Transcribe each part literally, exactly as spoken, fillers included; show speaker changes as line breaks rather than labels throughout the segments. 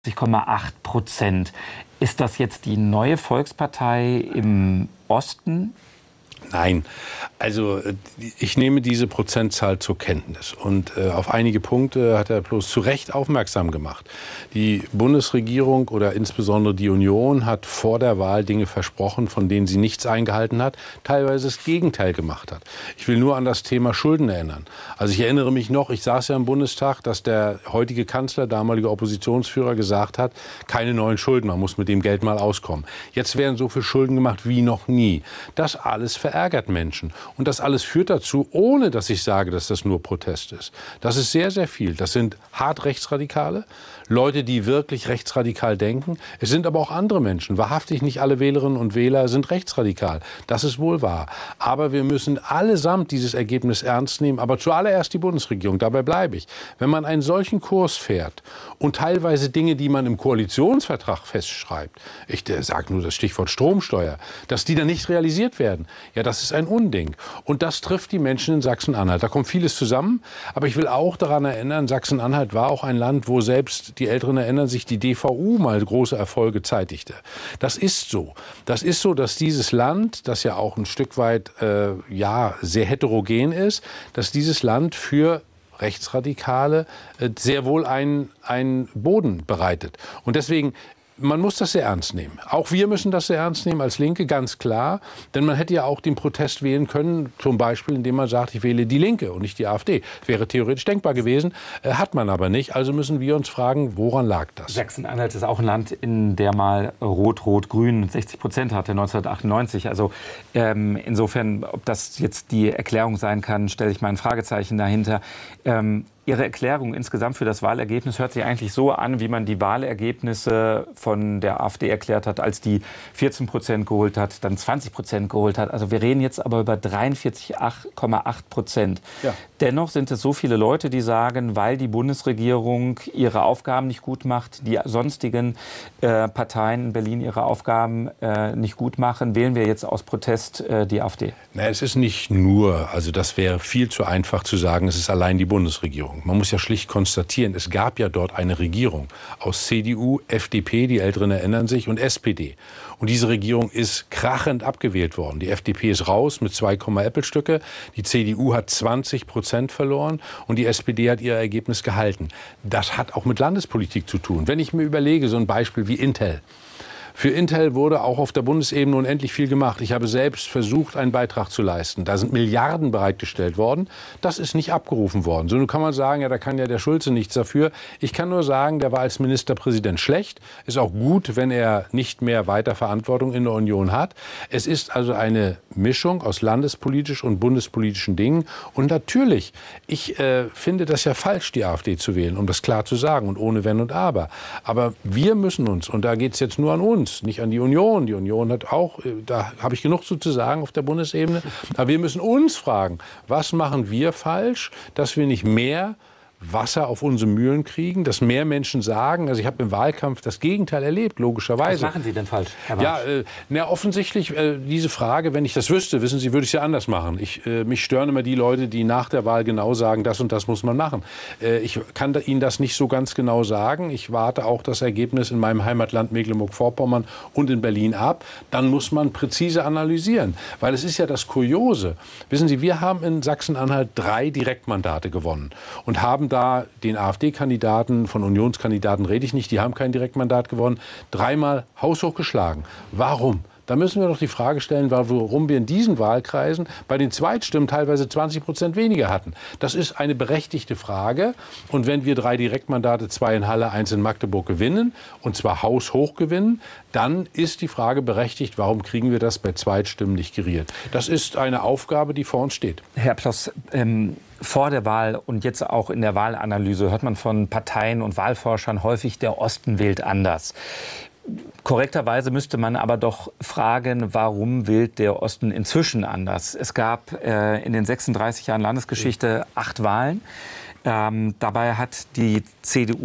sechzig Komma acht Prozent. Ist das jetzt die neue Volkspartei im Osten?
Nein, also ich nehme diese Prozentzahl zur Kenntnis und äh, auf einige Punkte hat er bloß zu Recht aufmerksam gemacht. Die Bundesregierung oder insbesondere die Union hat vor der Wahl Dinge versprochen, von denen sie nichts eingehalten hat, teilweise das Gegenteil gemacht hat. Ich will nur an das Thema Schulden erinnern. Also ich erinnere mich noch, ich saß ja im Bundestag, dass der heutige Kanzler, damalige Oppositionsführer, gesagt hat, keine neuen Schulden, man muss mit dem Geld mal auskommen. Jetzt werden so viele Schulden gemacht wie noch nie. Das alles verärgert Menschen. Und das alles führt dazu, ohne dass ich sage, dass das nur Protest ist. Das ist sehr, sehr viel. Das sind hart Rechtsradikale, Leute, die wirklich rechtsradikal denken. Es sind aber auch andere Menschen. Wahrhaftig nicht alle Wählerinnen und Wähler sind rechtsradikal. Das ist wohl wahr. Aber wir müssen allesamt dieses Ergebnis ernst nehmen. Aber zuallererst die Bundesregierung. Dabei bleibe ich. Wenn man einen solchen Kurs fährt und teilweise Dinge, die man im Koalitionsvertrag festschreibt, ich sage nur das Stichwort Stromsteuer, dass die dann nicht realisiert werden, ja, das ist ein Unding. Und das trifft die Menschen in Sachsen-Anhalt. Da kommt vieles zusammen. Aber ich will auch daran erinnern, Sachsen-Anhalt war auch ein Land, wo selbst, die Älteren erinnern sich, die D V U mal große Erfolge zeitigte. Das ist so. Das ist so, dass dieses Land, das ja auch ein Stück weit äh, ja, sehr heterogen ist, dass dieses Land für Rechtsradikale äh, sehr wohl einen, einen Boden bereitet. Und deswegen, man muss das sehr ernst nehmen. Auch wir müssen das sehr ernst nehmen als Linke, ganz klar. Denn man hätte ja auch den Protest wählen können, zum Beispiel, indem man sagt, ich wähle die Linke und nicht die AfD. Wäre theoretisch denkbar gewesen, äh, hat man aber nicht. Also müssen wir uns fragen, woran lag das?
Sachsen-Anhalt ist auch ein Land, in der mal Rot-Rot-Grün sechzig Prozent hatte, neunzehnhundertachtundneunzig. Also ähm, insofern, ob das jetzt die Erklärung sein kann, stelle ich mal ein Fragezeichen dahinter. Ähm, Ihre Erklärung insgesamt für das Wahlergebnis hört sich eigentlich so an, wie man die Wahlergebnisse von der AfD erklärt hat, als die vierzehn Prozent geholt hat, dann zwanzig Prozent geholt hat. Also wir reden jetzt aber über dreiundvierzig Komma acht Prozent. Ja. Dennoch sind es so viele Leute, die sagen, weil die Bundesregierung ihre Aufgaben nicht gut macht, die sonstigen äh, Parteien in Berlin ihre Aufgaben äh, nicht gut machen, wählen wir jetzt aus Protest äh, die AfD.
Na, es ist nicht nur, also das wäre viel zu einfach zu sagen, es ist allein die Bundesregierung. Man muss ja schlicht konstatieren, es gab ja dort eine Regierung aus C D U, F D P, die Älteren erinnern sich, und S P D. Und diese Regierung ist krachend abgewählt worden. Die F D P ist raus mit zwei Äppelstücke, die C D U hat zwanzig Prozent verloren und die S P D hat ihr Ergebnis gehalten. Das hat auch mit Landespolitik zu tun. Wenn ich mir überlege, so ein Beispiel wie Intel. Für Intel wurde auch auf der Bundesebene unendlich viel gemacht. Ich habe selbst versucht, einen Beitrag zu leisten. Da sind Milliarden bereitgestellt worden. Das ist nicht abgerufen worden. So nun kann man sagen, ja, da kann ja der Schulze nichts dafür. Ich kann nur sagen, der war als Ministerpräsident schlecht. Ist auch gut, wenn er nicht mehr weiter Verantwortung in der Union hat. Es ist also eine Mischung aus landespolitisch und bundespolitischen Dingen. Und natürlich, ich äh, finde das ja falsch, die AfD zu wählen, um das klar zu sagen und ohne Wenn und Aber. Aber wir müssen uns, und da geht es jetzt nur an uns, nicht an die Union. Die Union hat auch, da habe ich genug zu sagen auf der Bundesebene. Aber wir müssen uns fragen, was machen wir falsch, dass wir nicht mehr Wasser auf unsere Mühlen kriegen, dass mehr Menschen sagen, also ich habe im Wahlkampf das Gegenteil erlebt, logischerweise.
Was machen Sie denn falsch, Herr Bartsch?
Ja, äh, na, offensichtlich äh, diese Frage, wenn ich das wüsste, wissen Sie, würde ich es ja anders machen. Ich, äh, mich stören immer die Leute, die nach der Wahl genau sagen, das und das muss man machen. Äh, ich kann da Ihnen das nicht so ganz genau sagen. Ich warte auch das Ergebnis in meinem Heimatland Mecklenburg-Vorpommern und in Berlin ab. Dann muss man präzise analysieren, weil es ist ja das Kuriose. Wissen Sie, wir haben in Sachsen-Anhalt drei Direktmandate gewonnen und haben da den AfD-Kandidaten, von Unionskandidaten rede ich nicht, die haben kein Direktmandat gewonnen, dreimal haushoch geschlagen. Warum? Da müssen wir doch die Frage stellen, warum wir in diesen Wahlkreisen bei den Zweitstimmen teilweise zwanzig Prozent weniger hatten. Das ist eine berechtigte Frage. Und wenn wir drei Direktmandate, zwei in Halle, eins in Magdeburg gewinnen, und zwar haushoch gewinnen, dann ist die Frage berechtigt, warum kriegen wir das bei Zweitstimmen nicht geriert? Das ist eine Aufgabe, die vor uns steht.
Herr Ploss, ähm vor der Wahl und jetzt auch in der Wahlanalyse hört man von Parteien und Wahlforschern häufig, der Osten wählt anders. Korrekterweise müsste man aber doch fragen, warum wählt der Osten inzwischen anders? Es gab äh, in den sechsunddreißig Jahren Landesgeschichte acht Wahlen. Ähm, dabei hat die C D U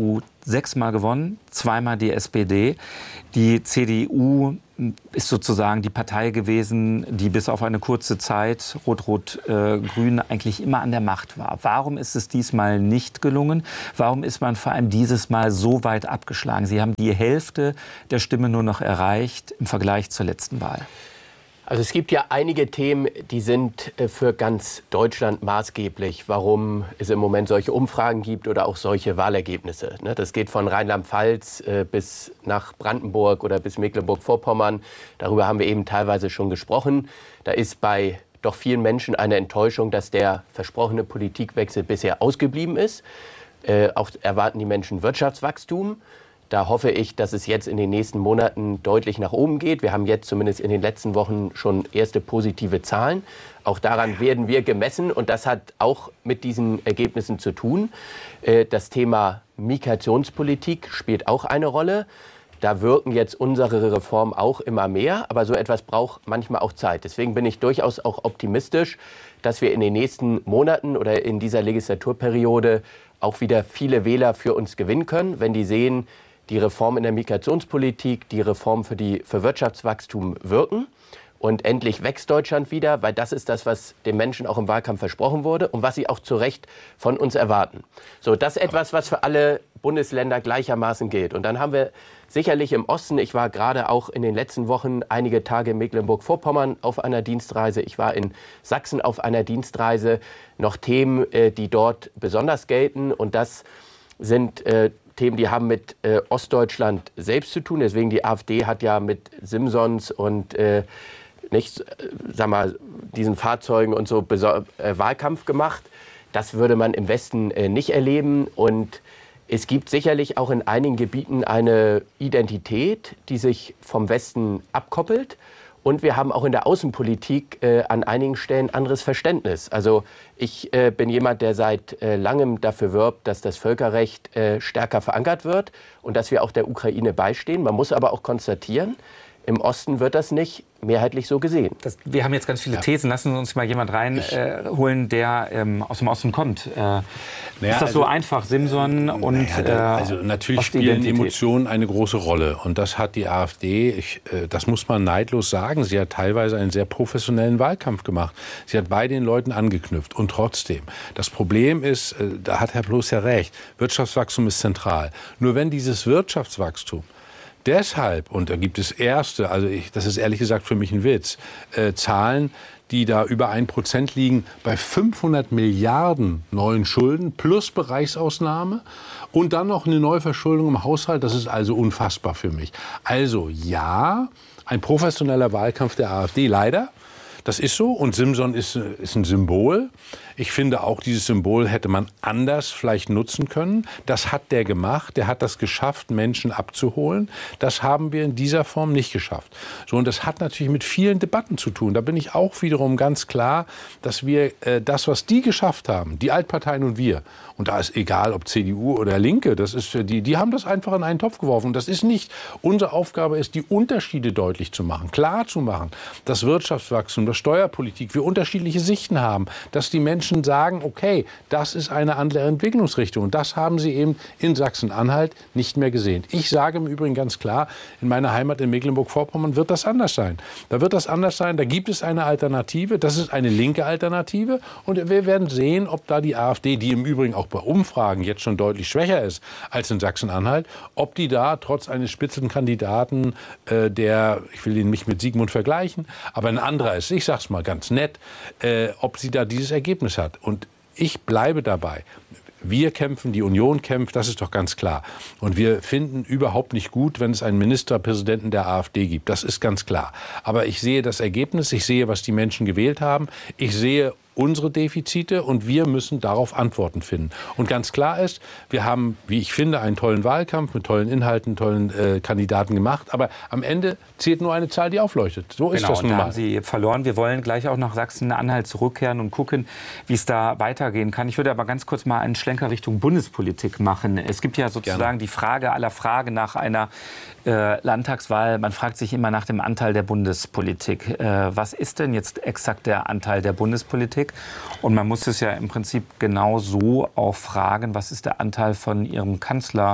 sechsmal gewonnen, zweimal die S P D. Die C D U ist sozusagen die Partei gewesen, die bis auf eine kurze Zeit, Rot-Rot-Grün, eigentlich immer an der Macht war. Warum ist es diesmal nicht gelungen? Warum ist man vor allem dieses Mal so weit abgeschlagen? Sie haben die Hälfte der Stimme nur noch erreicht im Vergleich zur letzten Wahl.
Also es gibt ja einige Themen, die sind für ganz Deutschland maßgeblich, warum es im Moment solche Umfragen gibt oder auch solche Wahlergebnisse. Das geht von Rheinland-Pfalz bis nach Brandenburg oder bis Mecklenburg-Vorpommern. Darüber haben wir eben teilweise schon gesprochen. Da ist bei doch vielen Menschen eine Enttäuschung, dass der versprochene Politikwechsel bisher ausgeblieben ist. Auch erwarten die Menschen Wirtschaftswachstum. Da hoffe ich, dass es jetzt in den nächsten Monaten deutlich nach oben geht. Wir haben jetzt zumindest in den letzten Wochen schon erste positive Zahlen. Auch daran werden wir gemessen. Und das hat auch mit diesen Ergebnissen zu tun. Das Thema Migrationspolitik spielt auch eine Rolle. Da wirken jetzt unsere Reformen auch immer mehr. Aber so etwas braucht manchmal auch Zeit. Deswegen bin ich durchaus auch optimistisch, dass wir in den nächsten Monaten oder in dieser Legislaturperiode auch wieder viele Wähler für uns gewinnen können, wenn die sehen, die Reform in der Migrationspolitik, die Reform für, die, für Wirtschaftswachstum wirken. Und endlich wächst Deutschland wieder, weil das ist das, was den Menschen auch im Wahlkampf versprochen wurde und was sie auch zu Recht von uns erwarten. So, das ist etwas, was für alle Bundesländer gleichermaßen gilt. Und dann haben wir sicherlich im Osten, ich war gerade auch in den letzten Wochen einige Tage in Mecklenburg-Vorpommern auf einer Dienstreise, ich war in Sachsen auf einer Dienstreise, noch Themen, die dort besonders gelten. Und das sind äh, Themen, die haben mit äh, Ostdeutschland selbst zu tun. Deswegen die AfD hat ja mit Simsons und äh, nicht, äh, sag mal, diesen Fahrzeugen und so äh, Wahlkampf gemacht. Das würde man im Westen äh, nicht erleben. Und es gibt sicherlich auch in einigen Gebieten eine Identität, die sich vom Westen abkoppelt. Und wir haben auch in der Außenpolitik äh, an einigen Stellen anderes Verständnis. Also ich äh, bin jemand, der seit äh, langem dafür wirbt, dass das Völkerrecht äh, stärker verankert wird und dass wir auch der Ukraine beistehen. Man muss aber auch konstatieren, im Osten wird das nicht mehrheitlich so gesehen.
Das, wir haben jetzt ganz viele Thesen. Lassen Sie uns mal jemand reinholen, äh, der ähm, aus dem Osten kommt. Äh, naja, ist das also so einfach, Simson und
naja, Also natürlich spielen Emotionen eine große Rolle. Und das hat die AfD, ich, äh, das muss man neidlos sagen, sie hat teilweise einen sehr professionellen Wahlkampf gemacht. Sie hat bei den Leuten angeknüpft. Und trotzdem, das Problem ist, äh, da hat Herr Ploß ja recht, Wirtschaftswachstum ist zentral. Nur wenn dieses Wirtschaftswachstum deshalb, und da gibt es erste, also ich, das ist ehrlich gesagt für mich ein Witz, äh, Zahlen, die da über ein Prozent liegen, bei fünfhundert Milliarden neuen Schulden plus Bereichsausnahme und dann noch eine Neuverschuldung im Haushalt, das ist also unfassbar für mich. Also ja, ein professioneller Wahlkampf der AfD, leider. Das ist so und Simson ist, ist ein Symbol. Ich finde auch, dieses Symbol hätte man anders vielleicht nutzen können. Das hat der gemacht. Der hat das geschafft, Menschen abzuholen. Das haben wir in dieser Form nicht geschafft. So, und das hat natürlich mit vielen Debatten zu tun. Da bin ich auch wiederum ganz klar, dass wir äh, das, was die geschafft haben, die Altparteien und wir, und da ist egal, ob C D U oder Linke, das ist die, die haben das einfach in einen Topf geworfen. Und das ist nicht, unsere Aufgabe ist, die Unterschiede deutlich zu machen, klar zu machen, dass Wirtschaftswachstum, dass Steuerpolitik, wir unterschiedliche Sichten haben, dass die Menschen sagen, okay, das ist eine andere Entwicklungsrichtung. Und das haben sie eben in Sachsen-Anhalt nicht mehr gesehen. Ich sage im Übrigen ganz klar, in meiner Heimat in Mecklenburg-Vorpommern wird das anders sein. Da wird das anders sein, da gibt es eine Alternative, das ist eine linke Alternative. Und wir werden sehen, ob da die AfD, die im Übrigen auch bei Umfragen jetzt schon deutlich schwächer ist als in Sachsen-Anhalt, ob die da trotz eines Spitzenkandidaten, äh, der, ich will ihn nicht mit Sigmund vergleichen, aber ein anderer ist, ich sag's mal ganz nett, äh, ob sie da dieses Ergebnis hat. Und ich bleibe dabei. Wir kämpfen, die Union kämpft, das ist doch ganz klar. Und wir finden überhaupt nicht gut, wenn es einen Ministerpräsidenten der AfD gibt. Das ist ganz klar. Aber ich sehe das Ergebnis, ich sehe, was die Menschen gewählt haben. Ich sehe unsere Defizite und wir müssen darauf Antworten finden. Und ganz klar ist, wir haben, wie ich finde, einen tollen Wahlkampf mit tollen Inhalten, tollen äh, Kandidaten gemacht. Aber am Ende zählt nur eine Zahl, die aufleuchtet. So ist
genau,
das nun mal.
Da haben Sie verloren. Wir wollen gleich auch nach Sachsen-Anhalt zurückkehren und gucken, wie es da weitergehen kann. Ich würde aber ganz kurz mal einen Schlenker Richtung Bundespolitik machen. Es gibt ja sozusagen Gerne. die Frage aller Fragen nach einer äh, Landtagswahl. Man fragt sich immer nach dem Anteil der Bundespolitik. Äh, was ist denn jetzt exakt der Anteil der Bundespolitik? Und man muss es ja im Prinzip genau so auch fragen, was ist der Anteil von Ihrem Kanzler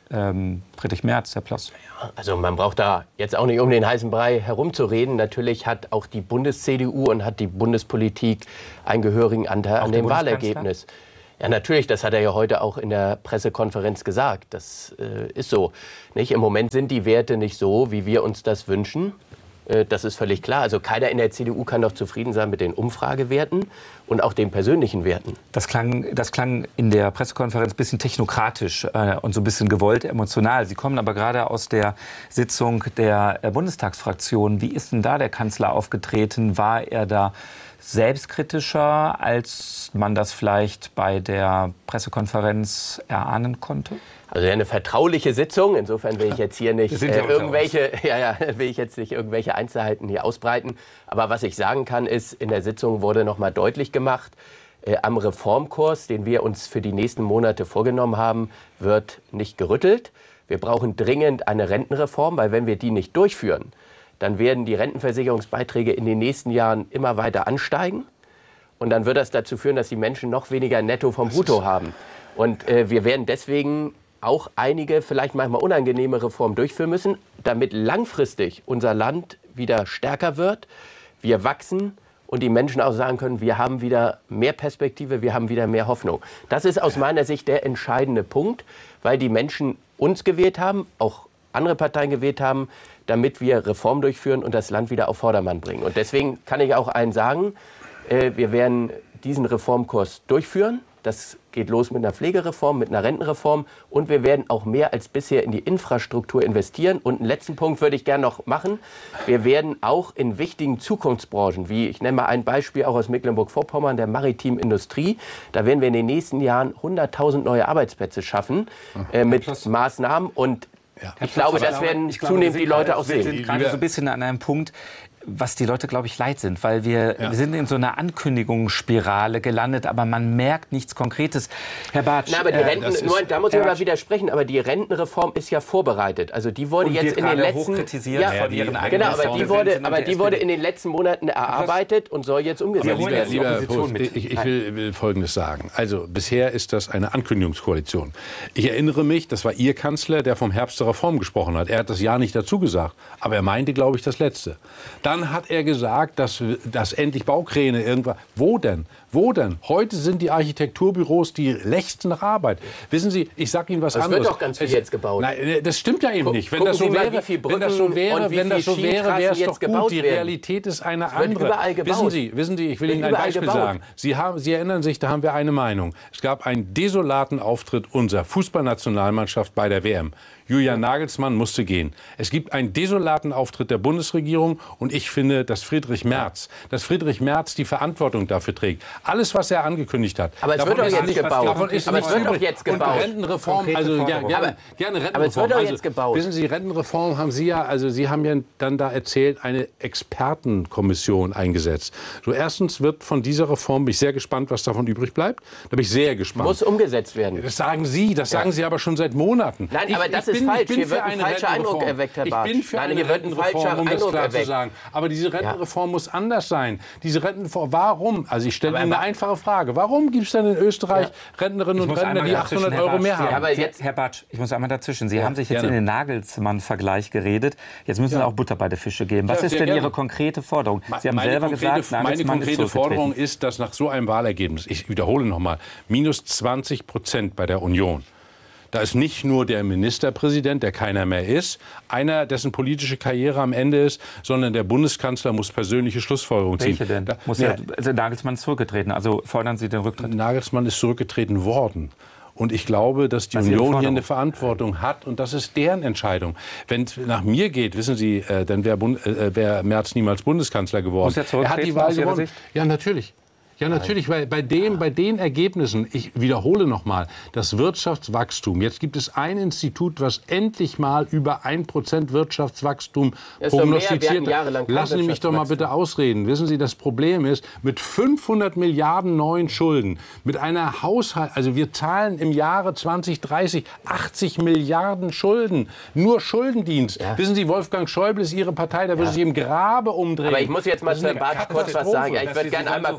ähm, Friedrich Merz, Herr Ploss?
Also man braucht da jetzt auch nicht um den heißen Brei herumzureden. Natürlich hat auch die Bundes-C D U und hat die Bundespolitik einen gehörigen Anteil an dem Wahlergebnis. Ja, natürlich, das hat er ja heute auch in der Pressekonferenz gesagt. Das äh, ist so. Nicht? Im Moment sind die Werte nicht so, wie wir uns das wünschen. Äh, das ist völlig klar. Also keiner in der C D U kann doch zufrieden sein mit den Umfragewerten und auch den persönlichen Werten.
Das klang, das klang in der Pressekonferenz ein bisschen technokratisch äh, und so ein bisschen gewollt emotional. Sie kommen aber gerade aus der Sitzung der äh, Bundestagsfraktion. Wie ist denn da der Kanzler aufgetreten? War er da selbstkritischer, als man das vielleicht bei der Pressekonferenz erahnen konnte?
Also eine vertrauliche Sitzung. Insofern will ich jetzt hier nicht äh, irgendwelche, ja, ja, will ich jetzt nicht irgendwelche Einzelheiten hier ausbreiten. Aber was ich sagen kann, ist, in der Sitzung wurde noch mal deutlich gemacht, äh, am Reformkurs, den wir uns für die nächsten Monate vorgenommen haben, wird nicht gerüttelt. Wir brauchen dringend eine Rentenreform, weil wenn wir die nicht durchführen, dann werden die Rentenversicherungsbeiträge in den nächsten Jahren immer weiter ansteigen. Und dann wird das dazu führen, dass die Menschen noch weniger Netto vom Brutto haben. Und äh, wir werden deswegen auch einige, vielleicht manchmal unangenehme Reformen durchführen müssen, damit langfristig unser Land wieder stärker wird, wir wachsen und die Menschen auch sagen können, wir haben wieder mehr Perspektive, wir haben wieder mehr Hoffnung. Das ist aus meiner Sicht der entscheidende Punkt, weil die Menschen uns gewählt haben, auch andere Parteien gewählt haben, damit wir Reformen durchführen und das Land wieder auf Vordermann bringen. Und deswegen kann ich auch allen sagen, äh, wir werden diesen Reformkurs durchführen. Das geht los mit einer Pflegereform, mit einer Rentenreform und wir werden auch mehr als bisher in die Infrastruktur investieren. Und einen letzten Punkt würde ich gerne noch machen. Wir werden auch in wichtigen Zukunftsbranchen, wie ich nenne mal ein Beispiel auch aus Mecklenburg-Vorpommern, der maritimen Industrie, da werden wir in den nächsten Jahren hunderttausend neue Arbeitsplätze schaffen äh, mit Maßnahmen und ja. Ich glaube, das glaube, werden zunehmend glaube, die Leute auch sehen.
Wir sind gerade so ein bisschen an einem Punkt, was die Leute, glaube ich, leid sind. Weil wir, ja. wir sind in so einer Ankündigungsspirale gelandet, aber man merkt nichts Konkretes. Herr Bartsch.
Na, aber die Renten, äh, Moment, da muss ich mal widersprechen, aber die Rentenreform ist ja vorbereitet. Also die wurde
und
jetzt in den letzten...
Ja, von ihren
genau, aber die, wurde, aber die wurde in den letzten Monaten erarbeitet und soll jetzt umgesetzt
lieber,
werden.
Lieber Post, ich, ich will, will Folgendes sagen. Also bisher ist das eine Ankündigungskoalition. Ich erinnere mich, das war Ihr Kanzler, der vom Herbst der Reform gesprochen hat. Er hat das ja nicht dazu gesagt, aber er meinte, glaube ich, das Letzte. Dann hat er gesagt, dass, dass endlich Baukräne irgendwann... Wo denn? Wo denn? Heute sind die Architekturbüros die lechzen nach Arbeit. Wissen Sie, ich sage Ihnen was
das
anderes.
Es wird doch ganz viel jetzt gebaut.
Nein, das stimmt ja eben
Guck,
nicht. Wenn das so wäre, wenn das so wäre, wenn das so wäre, wäre es doch gut. Die Realität ist eine
es wird
andere.
Überall gebaut.
Wissen Sie, wissen Sie, ich will Ihnen ein Beispiel gebaut. sagen. Sie, haben, Sie erinnern sich, da haben wir eine Meinung. Es gab einen desolaten Auftritt unserer Fußballnationalmannschaft bei der W M. Julian Nagelsmann musste gehen. Es gibt einen desolaten Auftritt der Bundesregierung und ich finde, dass Friedrich Merz, dass Friedrich Merz die Verantwortung dafür trägt. Alles, was er angekündigt hat.
Aber es wird doch jetzt gebaut.
Davon ist
aber es wird doch jetzt gebaut.
Und Rentenreform, also ja, gerne,
aber,
gerne Rentenreform.
Aber es wird doch
also,
jetzt gebaut.
Wissen Sie, Rentenreform haben Sie ja, also Sie haben ja dann da erzählt, eine Expertenkommission eingesetzt. So erstens wird von dieser Reform, bin ich sehr gespannt, was davon übrig bleibt. Da bin ich sehr gespannt.
Muss umgesetzt werden.
Das sagen Sie, das sagen ja. Sie aber schon seit Monaten.
Nein,
ich,
aber das
ich
ist
bin,
falsch.
Ich bin
Hier wird ein falscher Eindruck erweckt, Herr Bartsch.
Ich bin für
Nein,
eine
hier wird ein falscher
um das
Eindruck
klar
erweckt.
zu sagen. Aber diese Rentenreform ja. muss anders sein. Diese Rentenreform, warum? Also ich stelle Ihnen eine einfache Frage. Warum gibt es denn in Österreich ja. Rentnerinnen und Rentner, die achthundert Euro mehr haben?
Ja, aber jetzt, Herr Bartsch, ich muss einmal dazwischen. Sie ja, haben sich jetzt gerne. in den Nagelsmann-Vergleich geredet. Jetzt müssen Sie ja. auch Butter bei den Fische geben. Was ja, ist denn gerne. Ihre konkrete Forderung? Sie haben
meine
selber
konkrete,
gesagt,
meine konkrete ist Forderung ist, dass nach so einem Wahlergebnis, ich wiederhole nochmal, minus zwanzig Prozent bei der Union, da ist nicht nur der Ministerpräsident, der keiner mehr ist, einer, dessen politische Karriere am Ende ist, sondern der Bundeskanzler muss persönliche Schlussfolgerungen ziehen.
Welche denn? Da, muss ja, also Nagelsmann ist zurückgetreten. Also fordern Sie den Rücktritt?
Nagelsmann ist zurückgetreten worden. Und ich glaube, dass die also Union hier eine Verantwortung hat. Und das ist deren Entscheidung. Wenn es nach mir geht, wissen Sie, äh, dann wäre äh, wär Merz niemals Bundeskanzler geworden.
Muss er zurücktreten?
Er hat die Wahl gewonnen. Ja, natürlich. Ja, natürlich, weil bei, dem, bei den Ergebnissen, ich wiederhole nochmal, das Wirtschaftswachstum, jetzt gibt es ein Institut, was endlich mal über ein Prozent Wirtschaftswachstum prognostiziert hat. Lassen Sie mich doch mal bitte ausreden. Wissen Sie, das Problem ist, mit fünfhundert Milliarden neuen Schulden, mit einer Haushalt, also wir zahlen im Jahre zwanzig dreißig achtzig Milliarden Schulden, nur Schuldendienst. Ja. Wissen Sie, Wolfgang Schäuble ist Ihre Partei, da würde ja. sich im Grabe umdrehen.
Aber ich muss jetzt mal zu Herrn Bartsch kurz was sagen. Ja, ich würde gerne einmal kurz...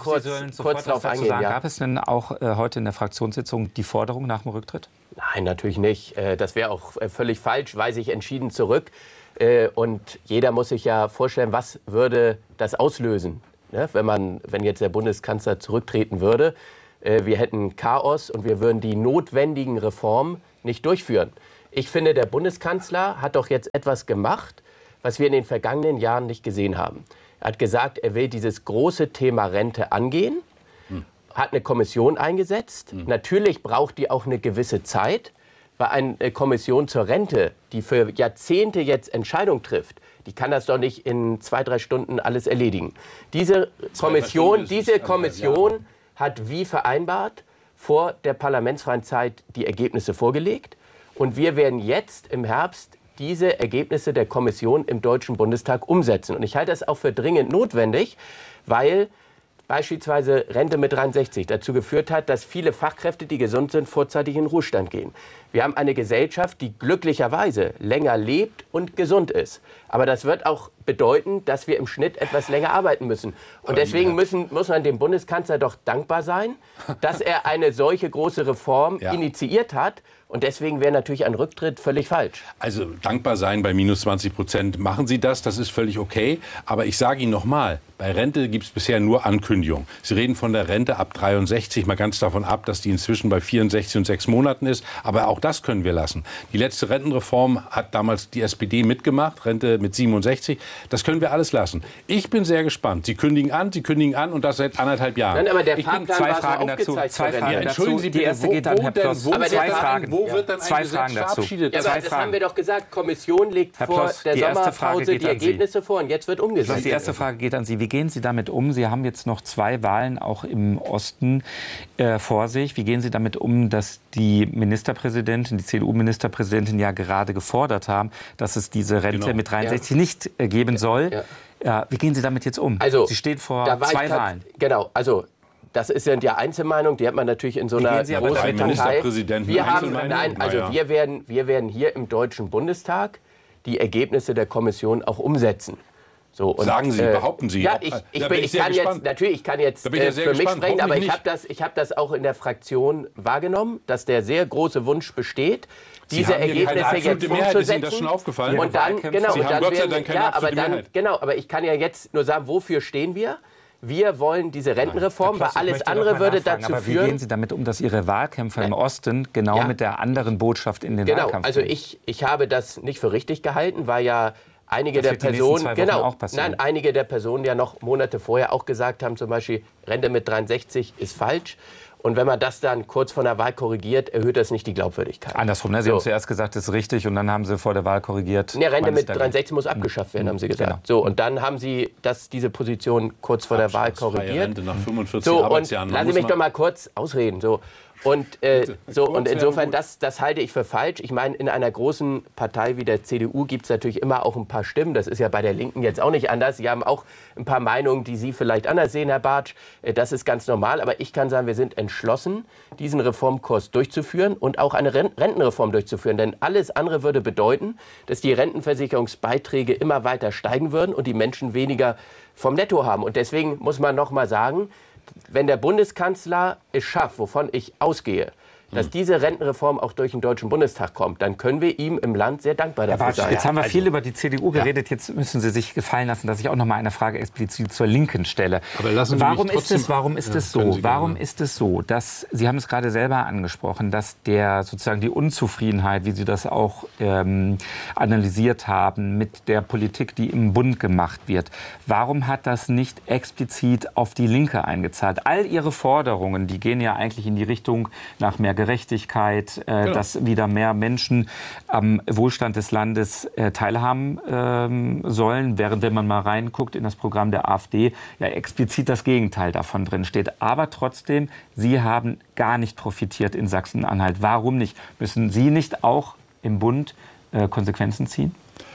kurz darauf eingehen.
Sagen.
Ja.
Gab es denn auch äh, heute in der Fraktionssitzung die Forderung nach dem Rücktritt?
Nein, natürlich nicht. Äh, das wäre auch äh, völlig falsch, weise ich entschieden zurück. Äh, und jeder muss sich ja vorstellen, was würde das auslösen, ne? wenn, man, wenn jetzt der Bundeskanzler zurücktreten würde. Äh, wir hätten Chaos und wir würden die notwendigen Reformen nicht durchführen. Ich finde, der Bundeskanzler hat doch jetzt etwas gemacht, was wir in den vergangenen Jahren nicht gesehen haben. Er hat gesagt, er will dieses große Thema Rente angehen, hm. hat eine Kommission eingesetzt. Hm. Natürlich braucht die auch eine gewisse Zeit, weil eine Kommission zur Rente, die für Jahrzehnte jetzt Entscheidungen trifft, die kann das doch nicht in zwei, drei Stunden alles erledigen. Diese Kommission, diese Kommission hat wie vereinbart vor der parlamentsfreien Zeit die Ergebnisse vorgelegt. Und wir werden jetzt im Herbst diese Ergebnisse der Kommission im Deutschen Bundestag umsetzen. Und ich halte das auch für dringend notwendig, weil beispielsweise Rente mit dreiundsechzig dazu geführt hat, dass viele Fachkräfte, die gesund sind, vorzeitig in den Ruhestand gehen. Wir haben eine Gesellschaft, die glücklicherweise länger lebt und gesund ist. Aber das wird auch bedeuten, dass wir im Schnitt etwas länger arbeiten müssen. Und deswegen müssen, muss man dem Bundeskanzler doch dankbar sein, dass er eine solche große Reform ja. initiiert hat. Und deswegen wäre natürlich ein Rücktritt völlig falsch.
Also dankbar sein bei minus zwanzig Prozent. Machen Sie das, das ist völlig okay. Aber ich sage Ihnen noch mal, bei Rente gibt es bisher nur Ankündigungen. Sie reden von der Rente ab dreiundsechzig, mal ganz davon ab, dass die inzwischen bei vierundsechzig und sechs Monaten ist. Aber auch das können wir lassen. Die letzte Rentenreform hat damals die S P D mitgemacht, Rente mit siebenundsechzig. Das können wir alles lassen. Ich bin sehr gespannt. Sie kündigen an, Sie kündigen an und das seit anderthalb Jahren.
Nein, aber der
ich
Fahrplan
bin zwei
war
Fragen
so
dazu. Zwei Fragen
ja, entschuldigen Sie
dazu.
bitte,
Die erste
wo,
geht an
wo
Herr
denn,
Ploss.
wo
aber
zwei
der
Fragen.
Wo wird dann ein
Zwei
Gesetz
Fragen dazu.
verabschiedet?
Ja, aber
Zwei
das
Fragen.
haben wir doch gesagt. Kommission legt
Herr
vor
Ploss,
der
die erste Frage
Sommerpause
geht
die
an Sie.
Ergebnisse vor und jetzt wird umgesetzt.
Die erste Frage geht an Sie. Wie gehen Sie damit um? Sie haben jetzt noch zwei Wahlen auch im Osten äh, vor sich. Wie gehen Sie damit um, dass die Ministerpräsidentin, die C D U-Ministerpräsidentin ja gerade gefordert haben, dass es diese Rente
Genau.
mit dreiundsechzig
Ja.
nicht äh, geben soll?
Ja.
Ja, wie gehen Sie damit jetzt um?
Also,
Sie steht vor
da war
zwei
ich grad,
Wahlen.
Genau, also das ist ja die Einzelmeinung, die hat man natürlich in so
Wie
einer
gehen Sie aber
großen
damit
um?
Partei.
Ministerpräsidenten
Wir haben,
Einzelmeinung?
nein, also
Ja, ja.
wir werden, wir werden hier im Deutschen Bundestag die Ergebnisse der Kommission auch umsetzen. So, und,
Sagen Sie,
äh,
behaupten Sie.
Ja,
Ob-
ich,
da
ich,
bin
bin,
ich
ich
sehr
kann
gespannt.
jetzt natürlich, ich kann jetzt
Da bin ich ja
äh,
sehr
für mich
gespannt.
sprechen, aber
Hoffentlich
ich habe das, ich habe das auch in der Fraktion wahrgenommen, dass der sehr große Wunsch besteht, diese
haben hier keine
Ergebnisse
absolute
jetzt
Mehrheit. Ist
umzusetzen.
Ihnen das schon aufgefallen?
Und dann,
Wahlkämpfe.
genau,
Sie
und
haben
dann
Gott sei
werden,
Dank keine
ja, aber
absolute
dann,
Mehrheit.
genau, aber ich kann ja jetzt nur sagen, wofür stehen wir? Wir wollen diese Rentenreform, weil
Herr Ploss, ich
alles
möchte
andere
doch mal
würde
nachfragen,
dazu
aber wie
führen.
gehen Sie damit um, dass Ihre Wahlkämpfer im Osten genau
Ja.
mit der anderen Botschaft in den
Genau,
Wahlkampf
also
gehen?
ich, ich habe das nicht für richtig gehalten, weil ja einige
Das
der
wird die nächsten
Personen,
zwei Wochen
genau,
auch passieren.
nein, einige der Personen ja noch Monate vorher auch gesagt haben, zum Beispiel Rente mit dreiundsechzig ist falsch. Und wenn man das dann kurz vor der Wahl korrigiert, erhöht das nicht die Glaubwürdigkeit.
Andersrum, ne? Sie
So.
haben zuerst gesagt, das ist richtig und dann haben Sie vor der Wahl korrigiert.
Ne, Rente
man ist
mit
dagegen.
dreiundsechzig muss abgeschafft werden, haben Sie gesagt.
Genau.
So, und dann haben Sie das, diese Position kurz vor der Wahl
Abschlussfreie
korrigiert.
Rente nach fünfundvierzig
So, und
Arbeitsjahren. Man
lassen Sie
muss
mich
mal-
doch mal kurz ausreden. So. Und, äh, so,
Kurz
und
wäre
insofern,
gut.
das, das halte ich für falsch. Ich meine, in einer großen Partei wie der C D U gibt es natürlich immer auch ein paar Stimmen. Das ist ja bei der Linken jetzt auch nicht anders. Sie haben auch ein paar Meinungen, die Sie vielleicht anders sehen, Herr Bartsch. Äh, Das ist ganz normal. Aber ich kann sagen, wir sind entschlossen, diesen Reformkurs durchzuführen und auch eine Ren- Rentenreform durchzuführen. Denn alles andere würde bedeuten, dass die Rentenversicherungsbeiträge immer weiter steigen würden und die Menschen weniger vom Netto haben. Und deswegen muss man noch mal sagen, wenn der Bundeskanzler es schafft, wovon ich ausgehe, dass diese Rentenreform auch durch den Deutschen Bundestag kommt, dann können wir ihm im Land sehr dankbar dafür
Bartsch,
sein.
jetzt haben wir
also-
viel über die C D U geredet. Jetzt müssen Sie sich gefallen lassen, dass ich auch noch mal eine Frage explizit zur Linken stelle.
Aber lassen Sie
warum
mich
ist es,
trotzdem-
warum ist
Ja,
es
können
so?
Sie
Warum
gerne.
ist es so, dass Sie haben es gerade selber angesprochen, dass der sozusagen die Unzufriedenheit, wie Sie das auch ähm, analysiert haben, mit der Politik, die im Bund gemacht wird, warum hat das nicht explizit auf die Linke eingezahlt? All Ihre Forderungen, die gehen ja eigentlich in die Richtung nach mehr Gerechtigkeit, äh,
Genau.
dass wieder mehr Menschen am Wohlstand des Landes äh, teilhaben ähm, sollen, während wenn man mal reinguckt in das Programm der AfD, ja explizit das Gegenteil davon drin steht. Aber trotzdem, Sie haben gar nicht profitiert in Sachsen-Anhalt. Warum nicht? Müssen Sie nicht auch im Bund äh, Konsequenzen ziehen?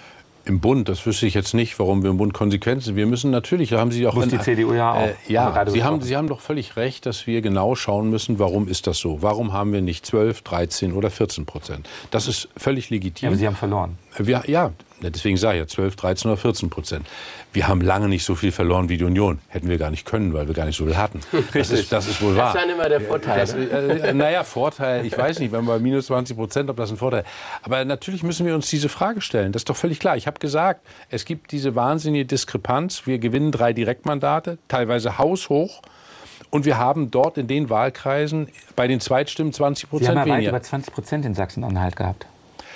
Im Bund, das wüsste ich jetzt nicht, warum wir im Bund Konsequenzen. Wir müssen natürlich, da haben Sie auch...
Muss die C D U ja auch.
Äh, ja,
Haben wir gerade
Sie haben,
besprochen.
Sie haben doch völlig recht, dass wir genau schauen müssen, warum ist das so? Warum haben wir nicht zwölf, dreizehn oder vierzehn Prozent? Das ist völlig legitim.
Ja, aber Sie haben verloren.
Wir, ja, Deswegen sage ich ja zwölf, dreizehn oder vierzehn Prozent. Wir haben lange nicht so viel verloren wie die Union. Hätten wir gar nicht können, weil wir gar nicht so viel hatten. Das ist, das ist wohl wahr.
Das ist dann immer der Vorteil.
Das, äh, naja, Vorteil, ich weiß nicht, wenn wir bei minus zwanzig Prozent, ob das ein Vorteil ist. Aber natürlich müssen wir uns diese Frage stellen. Das ist doch völlig klar. Ich habe gesagt, es gibt diese wahnsinnige Diskrepanz. Wir gewinnen drei Direktmandate, teilweise haushoch. Und wir haben dort in den Wahlkreisen bei den Zweitstimmen zwanzig Prozent weniger.
Sie haben ja weit über zwanzig Prozent in Sachsen-Anhalt gehabt.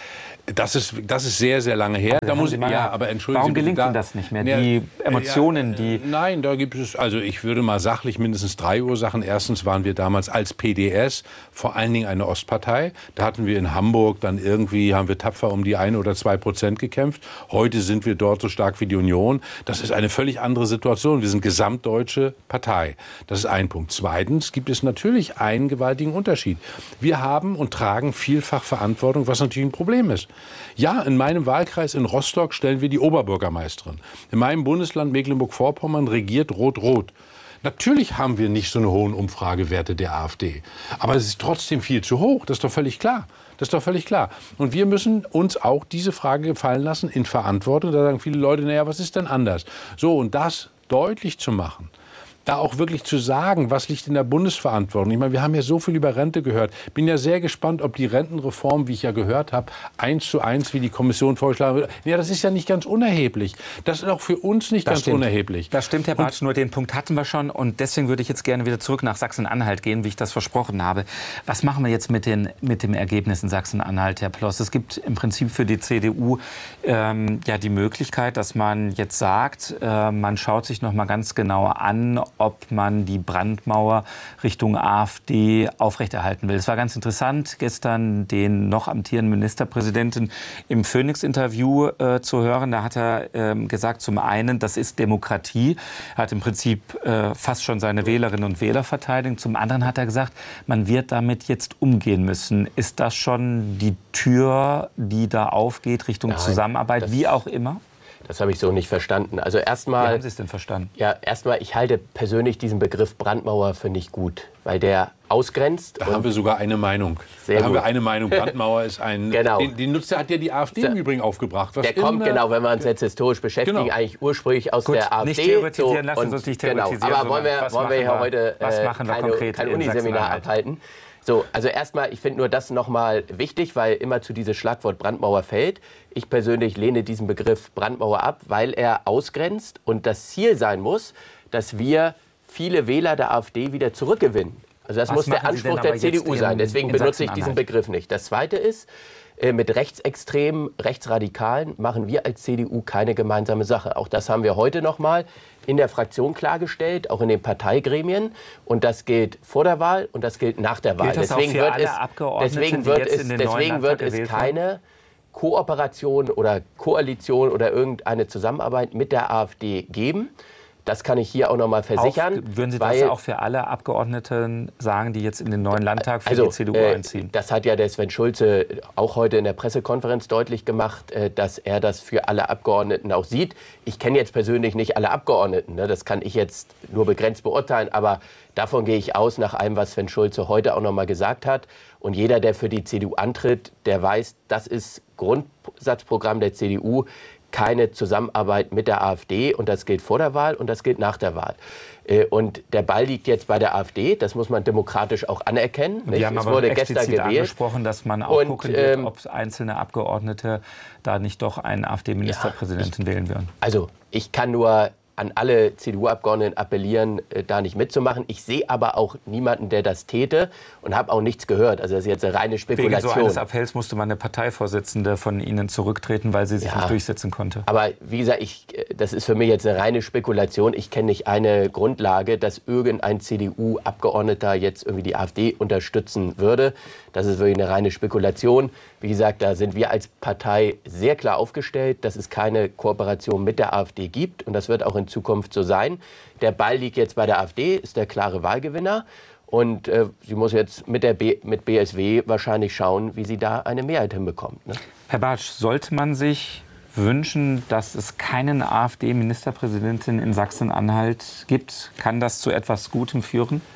Das ist, das ist sehr, sehr lange her.
Also
da muss ich, ja, aber entschuldigen
warum
Sie,
gelingt
da,
Ihnen das nicht mehr?
Ja,
die Emotionen,
ja,
die...
Nein, da gibt es, also ich würde mal sachlich mindestens drei Ursachen. Erstens waren wir damals als P D S vor allen Dingen eine Ostpartei. Da hatten wir in Hamburg dann irgendwie, haben wir tapfer um die ein oder zwei Prozent gekämpft. Heute sind wir dort so stark wie die Union. Das ist eine völlig andere Situation. Wir sind gesamtdeutsche Partei. Das ist ein Punkt. Zweitens gibt es natürlich einen gewaltigen Unterschied. Wir haben und tragen vielfach Verantwortung, was natürlich ein Problem ist. Ja, in meinem Wahlkreis in Rostock stellen wir die Oberbürgermeisterin. In meinem Bundesland Mecklenburg-Vorpommern regiert Rot-Rot. Natürlich haben wir nicht so eine hohen Umfragewerte der AfD. Aber es ist trotzdem viel zu hoch. Das ist doch völlig klar. Das ist doch völlig klar. Und wir müssen uns auch diese Frage gefallen lassen in Verantwortung. Da sagen viele Leute, naja, was ist denn anders? So, und das deutlich zu machen, da auch wirklich zu sagen, was liegt in der Bundesverantwortung. Ich meine, wir haben ja so viel über Rente gehört. Bin ja sehr gespannt, ob die Rentenreform, wie ich ja gehört habe, eins zu eins, wie die Kommission vorgeschlagen wird. Ja, das ist ja nicht ganz unerheblich. Das ist auch für uns nicht
das
ganz
stimmt.
unerheblich.
Das stimmt, Herr Bartsch, nur den Punkt hatten wir schon. Und deswegen würde ich jetzt gerne wieder zurück nach Sachsen-Anhalt gehen, wie ich das versprochen habe. Was machen wir jetzt mit, den, mit dem Ergebnis in Sachsen-Anhalt, Herr Ploss? Es gibt im Prinzip für die C D U ähm, ja die Möglichkeit, dass man jetzt sagt, äh, man schaut sich noch mal ganz genau an, ob man die Brandmauer Richtung AfD aufrechterhalten will. Es war ganz interessant, gestern den noch amtierenden Ministerpräsidenten im Phoenix-Interview äh, zu hören. Da hat er äh, gesagt, zum einen, das ist Demokratie. Er hat im Prinzip äh, fast schon seine Wählerinnen und Wähler verteidigt. Zum anderen hat er gesagt, man wird damit jetzt umgehen müssen. Ist das schon die Tür, die da aufgeht Richtung
Nein,
Zusammenarbeit, wie auch immer?
Das habe ich so nicht verstanden. Also erstmal,
Wie haben Sie es denn verstanden?
Ja, erstmal, ich halte persönlich diesen Begriff Brandmauer für nicht gut, weil der ausgrenzt.
Da haben wir sogar eine Meinung.
Sehr
da haben
gut.
wir eine Meinung. Brandmauer ist ein...
Genau.
Den, den nutzt, hat ja die AfD im Übrigen aufgebracht. Was
Der kommt,
immer,
genau, wenn wir uns jetzt historisch beschäftigen,
Genau.
eigentlich ursprünglich aus
Gut,
der AfD.
nicht theoretisieren, lassen Sie
und,
uns nicht
genau.
theoretisieren,
Aber wollen wir,
sondern was
wollen wir
machen
ja
wir-
heute
was
äh,
machen wir
keine,
konkret
kein
in
Uniseminar
Sachsen-Anhalt?
abhalten. So, also erstmal, ich finde nur das nochmal wichtig, weil immer zu dieses Schlagwort Brandmauer fällt. Ich persönlich lehne diesen Begriff Brandmauer ab, weil er ausgrenzt und das Ziel sein muss, dass wir viele Wähler der AfD wieder zurückgewinnen. Also das
Was
muss der
machen Sie denn
Anspruch der
aber
C D U
jetzt
sein.
in-
Deswegen
in
benutze ich diesen
Sachsen-Anhalt?
Begriff nicht. Das Zweite ist, äh, mit Rechtsextremen, Rechtsradikalen machen wir als C D U keine gemeinsame Sache. Auch das haben wir heute noch mal in der Fraktion klargestellt, auch in den Parteigremien. Und das gilt vor der Wahl und das gilt nach der Wahl.
Gilt das auch
deswegen
für
wird
alle
es,
Abgeordneten,
deswegen
die
wird
jetzt
es,
in den
deswegen
neuen
wird
Landtag
es
gewählt
keine Kooperation oder Koalition oder irgendeine Zusammenarbeit mit der AfD geben. Das kann ich hier auch noch mal versichern.
Auch, würden Sie das
weil,
auch für alle Abgeordneten sagen, die jetzt in den neuen Landtag für
also,
die C D U
äh,
einziehen?
Das hat ja der Sven Schulze auch heute in der Pressekonferenz deutlich gemacht, äh, dass er das für alle Abgeordneten auch sieht. Ich kenne jetzt persönlich nicht alle Abgeordneten, ne? Das kann ich jetzt nur begrenzt beurteilen, aber davon gehe ich aus, nach allem, was Sven Schulze heute auch noch mal gesagt hat. Und jeder, der für die C D U antritt, der weiß, das ist Grundsatzprogramm der C D U, keine Zusammenarbeit mit der AfD. Und das gilt vor der Wahl und das gilt nach der Wahl. Äh, Und der Ball liegt jetzt bei der AfD. Das muss man demokratisch auch anerkennen. nicht?
Wir haben
Es
aber
wurde gestern
explizit
gewählt.
angesprochen, dass man auch
Und,
gucken wird,
ähm,
ob einzelne Abgeordnete da nicht doch einen AfD-Ministerpräsidenten wählen würden.
Also ich kann nur an alle C D U-Abgeordneten appellieren, äh, da nicht mitzumachen. Ich sehe aber auch niemanden, der das täte und habe auch nichts gehört. Also das ist jetzt eine reine
Wegen
Spekulation.
so eines Appells musste man eine Parteivorsitzende von Ihnen zurücktreten, weil sie sich
Ja.
nicht durchsetzen konnte.
Aber wie gesagt, ich, äh, das ist für mich jetzt eine reine Spekulation. Ich kenne nicht eine Grundlage, dass irgendein C D U-Abgeordneter jetzt irgendwie die AfD unterstützen würde. Das ist wirklich eine reine Spekulation. Wie gesagt, da sind wir als Partei sehr klar aufgestellt, dass es keine Kooperation mit der AfD gibt. Und das wird auch in Zukunft so sein. Der Ball liegt jetzt bei der AfD, ist der klare Wahlgewinner. Und äh, sie muss jetzt mit, der B, mit B S W wahrscheinlich schauen, wie sie da eine Mehrheit hinbekommt. Ne?
Herr Bartsch, sollte man sich wünschen, dass es keinen AfD-Ministerpräsidenten in Sachsen-Anhalt gibt? Kann das zu etwas Gutem führen?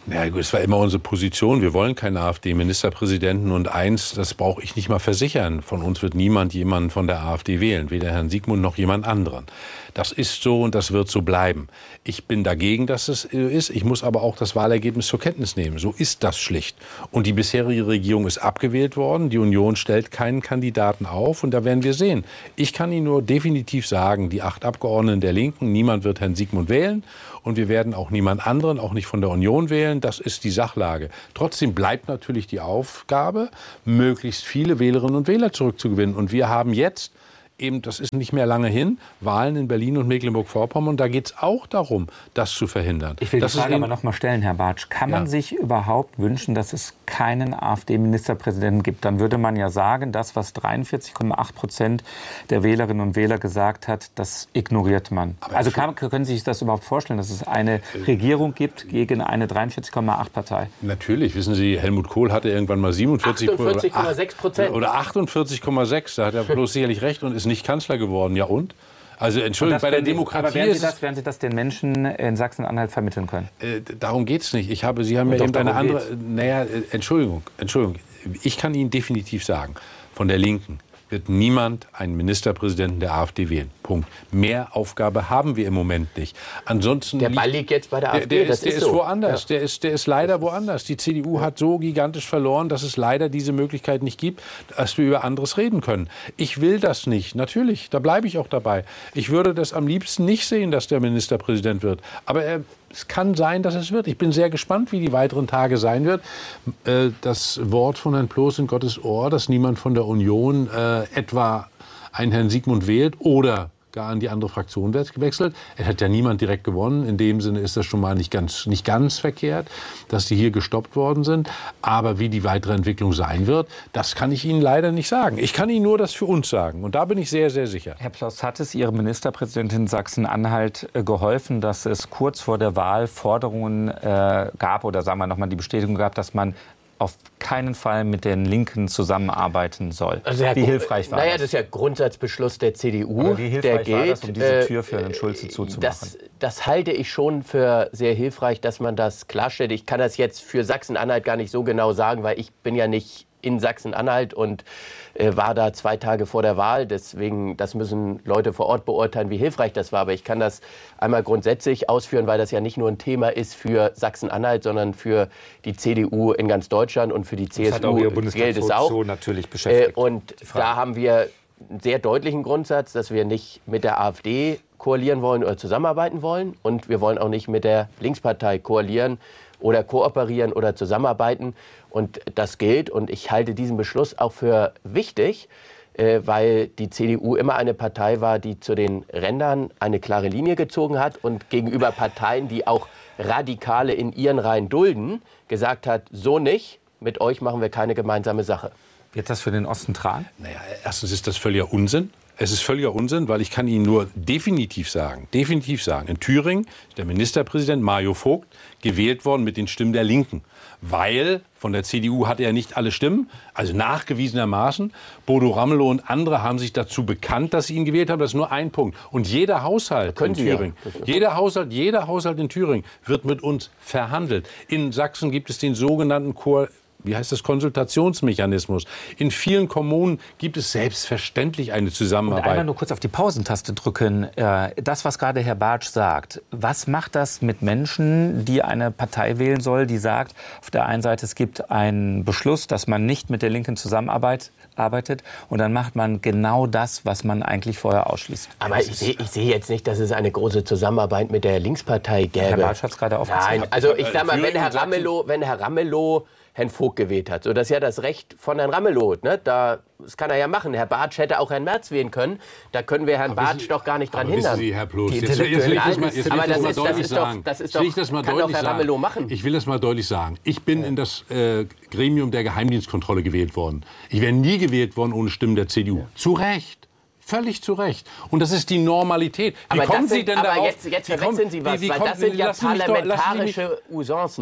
Ja, gut, es war immer unsere Position. Wir wollen keinen AfD-Ministerpräsidenten. Und eins, das brauche ich nicht mal versichern. Von uns wird niemand jemanden von der AfD wählen. Weder Herrn Siegmund noch jemand anderen. Das ist so und das wird so bleiben. Ich bin dagegen, dass es ist. Ich muss aber auch das Wahlergebnis zur Kenntnis nehmen. So ist das schlicht. Und die bisherige Regierung ist abgewählt worden. Die Union stellt keinen Kandidaten auf. Und da werden wir sehen. Ich kann Ihnen nur definitiv sagen, die acht Abgeordneten der Linken, niemand wird Herrn Siegmund wählen. Und wir werden auch niemand anderen, auch nicht von der Union wählen. Das ist die Sachlage. Trotzdem bleibt natürlich die Aufgabe, möglichst viele Wählerinnen und Wähler zurückzugewinnen. Und wir haben jetzt eben, das ist nicht mehr lange hin, Wahlen in Berlin und Mecklenburg-Vorpommern. Und da geht es auch darum, das zu verhindern.
Ich will
das
die Frage aber noch mal stellen, Herr Bartsch. Kann man
ja.
sich überhaupt wünschen, dass es keinen AfD-Ministerpräsidenten gibt? Dann würde man ja sagen, das, was dreiundvierzig Komma acht Prozent der Wählerinnen und Wähler gesagt hat, das ignoriert man. Aber also kann, können Sie sich das überhaupt vorstellen, dass es eine Regierung gibt gegen eine dreiundvierzig Komma acht Partei?
Natürlich. Wissen Sie, Helmut Kohl hatte irgendwann mal siebenundvierzig Komma sechs Prozent. Oder achtundvierzig Komma sechs. Da hat er bloß sicherlich recht und ist nicht Kanzler geworden. Ja und? Also Entschuldigung, bei der Demokratie
aber werden Sie, das, werden Sie das den Menschen in Sachsen-Anhalt vermitteln können?
Äh, darum geht es nicht. Ich habe, Sie haben ja eben eine andere... Naja, Entschuldigung, Entschuldigung. Ich kann Ihnen definitiv sagen, von der Linken wird niemand einen Ministerpräsidenten der AfD wählen. Punkt. Mehr Aufgabe haben wir im Moment nicht. Ansonsten
der Ball liegt jetzt bei der AfD.
Der, der
das
ist, der
ist,
ist
so.
woanders. Ja. Der, ist, der ist leider woanders. Die C D U hat so gigantisch verloren, dass es leider diese Möglichkeit nicht gibt, dass wir über anderes reden können. Ich will das nicht. Natürlich, da bleibe ich auch dabei. Ich würde das am liebsten nicht sehen, dass der Ministerpräsident wird. Aber er Es kann sein, dass es wird. Ich bin sehr gespannt, wie die weiteren Tage sein wird. Äh, das Wort von Herrn Ploß in Gottes Ohr, dass niemand von der Union äh, etwa einen Herrn Siegmund wählt oder gar an die andere Fraktion gewechselt. Es hat ja niemand direkt gewonnen. In dem Sinne ist das schon mal nicht ganz, nicht ganz verkehrt, dass die hier gestoppt worden sind. Aber wie die weitere Entwicklung sein wird, das kann ich Ihnen leider nicht sagen. Ich kann Ihnen nur das für uns sagen. Und da bin ich sehr, sehr sicher.
Herr Ploß, hat es Ihre Ministerpräsidentin Sachsen-Anhalt geholfen, dass es kurz vor der Wahl Forderungen äh, gab oder sagen wir noch mal die Bestätigung gab, dass man auf keinen Fall mit den Linken zusammenarbeiten soll?
Also
wie hilfreich war
naja,
das?
das ist ja Grundsatzbeschluss der C D U.
Aber wie hilfreich
der gilt,
war das, um diese Tür für Herrn Schulze zuzumachen?
Das, das halte ich schon für sehr hilfreich, dass man das klarstellt. Ich kann das jetzt für Sachsen-Anhalt gar nicht so genau sagen, weil ich bin ja nicht in Sachsen-Anhalt und äh, war da zwei Tage vor der Wahl. Deswegen, das müssen Leute vor Ort beurteilen, wie hilfreich das war. Aber ich kann das einmal grundsätzlich ausführen, weil das ja nicht nur ein Thema ist für Sachsen-Anhalt, sondern für die C D U in ganz Deutschland und für die C S U.
Das hat auch Ihre Bundestagsfraktion natürlich beschäftigt.
Äh, und da haben wir einen sehr deutlichen Grundsatz, dass wir nicht mit der AfD koalieren wollen oder zusammenarbeiten wollen. Und wir wollen auch nicht mit der Linkspartei koalieren oder kooperieren oder zusammenarbeiten. Und das gilt. Und ich halte diesen Beschluss auch für wichtig, äh, weil die C D U immer eine Partei war, die zu den Rändern eine klare Linie gezogen hat und gegenüber Parteien, die auch Radikale in ihren Reihen dulden, gesagt hat, so nicht, mit euch machen wir keine gemeinsame Sache.
Wird das für den Osten tragen?
Naja, erstens ist das völliger Unsinn. Es ist völliger Unsinn, weil ich kann Ihnen nur definitiv sagen, definitiv sagen, in Thüringen ist der Ministerpräsident Mario Vogt gewählt worden mit den Stimmen der Linken. Weil von der C D U hatte er nicht alle Stimmen, also nachgewiesenermaßen. Bodo Ramelow und andere haben sich dazu bekannt, dass sie ihn gewählt haben. Das ist nur ein Punkt. Und jeder Haushalt in Thüringen, jeder Haushalt, jeder Haushalt in Thüringen wird mit uns verhandelt. In Sachsen gibt es den sogenannten Chor Wie heißt das? Konsultationsmechanismus. In vielen Kommunen gibt es selbstverständlich eine Zusammenarbeit.
Und einmal nur kurz auf die Pausentaste drücken. Das, was gerade Herr Bartsch sagt, was macht das mit Menschen, die eine Partei wählen soll, die sagt, auf der einen Seite, es gibt einen Beschluss, dass man nicht mit der Linken zusammenarbeitet, arbeitet, und dann macht man genau das, was man eigentlich vorher ausschließt.
Aber ich sehe ich seh jetzt nicht, dass es eine große Zusammenarbeit mit der Linkspartei gäbe.
Herr Bartsch hat es gerade aufgezeigt.
Nein, also ich sag mal, wenn Herr Ramelow, wenn Herr Ramelow Herrn Vogt gewählt hat. So, das ist ja das Recht von Herrn Ramelow. Ne? Da, das kann er ja machen. Herr Bartsch hätte auch Herrn Merz wählen können. Da können wir Herrn Bartsch doch gar nicht dran
aber
hindern.
Wissen Sie, Herr Ploß,
jetzt,
jetzt, jetzt will ich das mal, jetzt will
aber
ich
das,
das mal
ist,
deutlich
das ist
sagen.
Doch, das ist
will
doch,
ich das mal
kann
deutlich
doch Herr
sagen.
Ramelow machen.
Ich will das mal deutlich sagen. Ich bin ja. in das äh, Gremium der Geheimdienstkontrolle gewählt worden. Ich wäre nie gewählt worden ohne Stimmen der C D U. Ja. Zu Recht. Völlig zu Recht. Und das ist die Normalität. Wie
aber
kommen
sind,
Sie denn
aber
darauf?
jetzt, jetzt verwechseln Sie was,
wie, wie
weil
kommen,
das sind ja
lassen Sie mich doch, lassen Sie mich,
parlamentarische Usancen.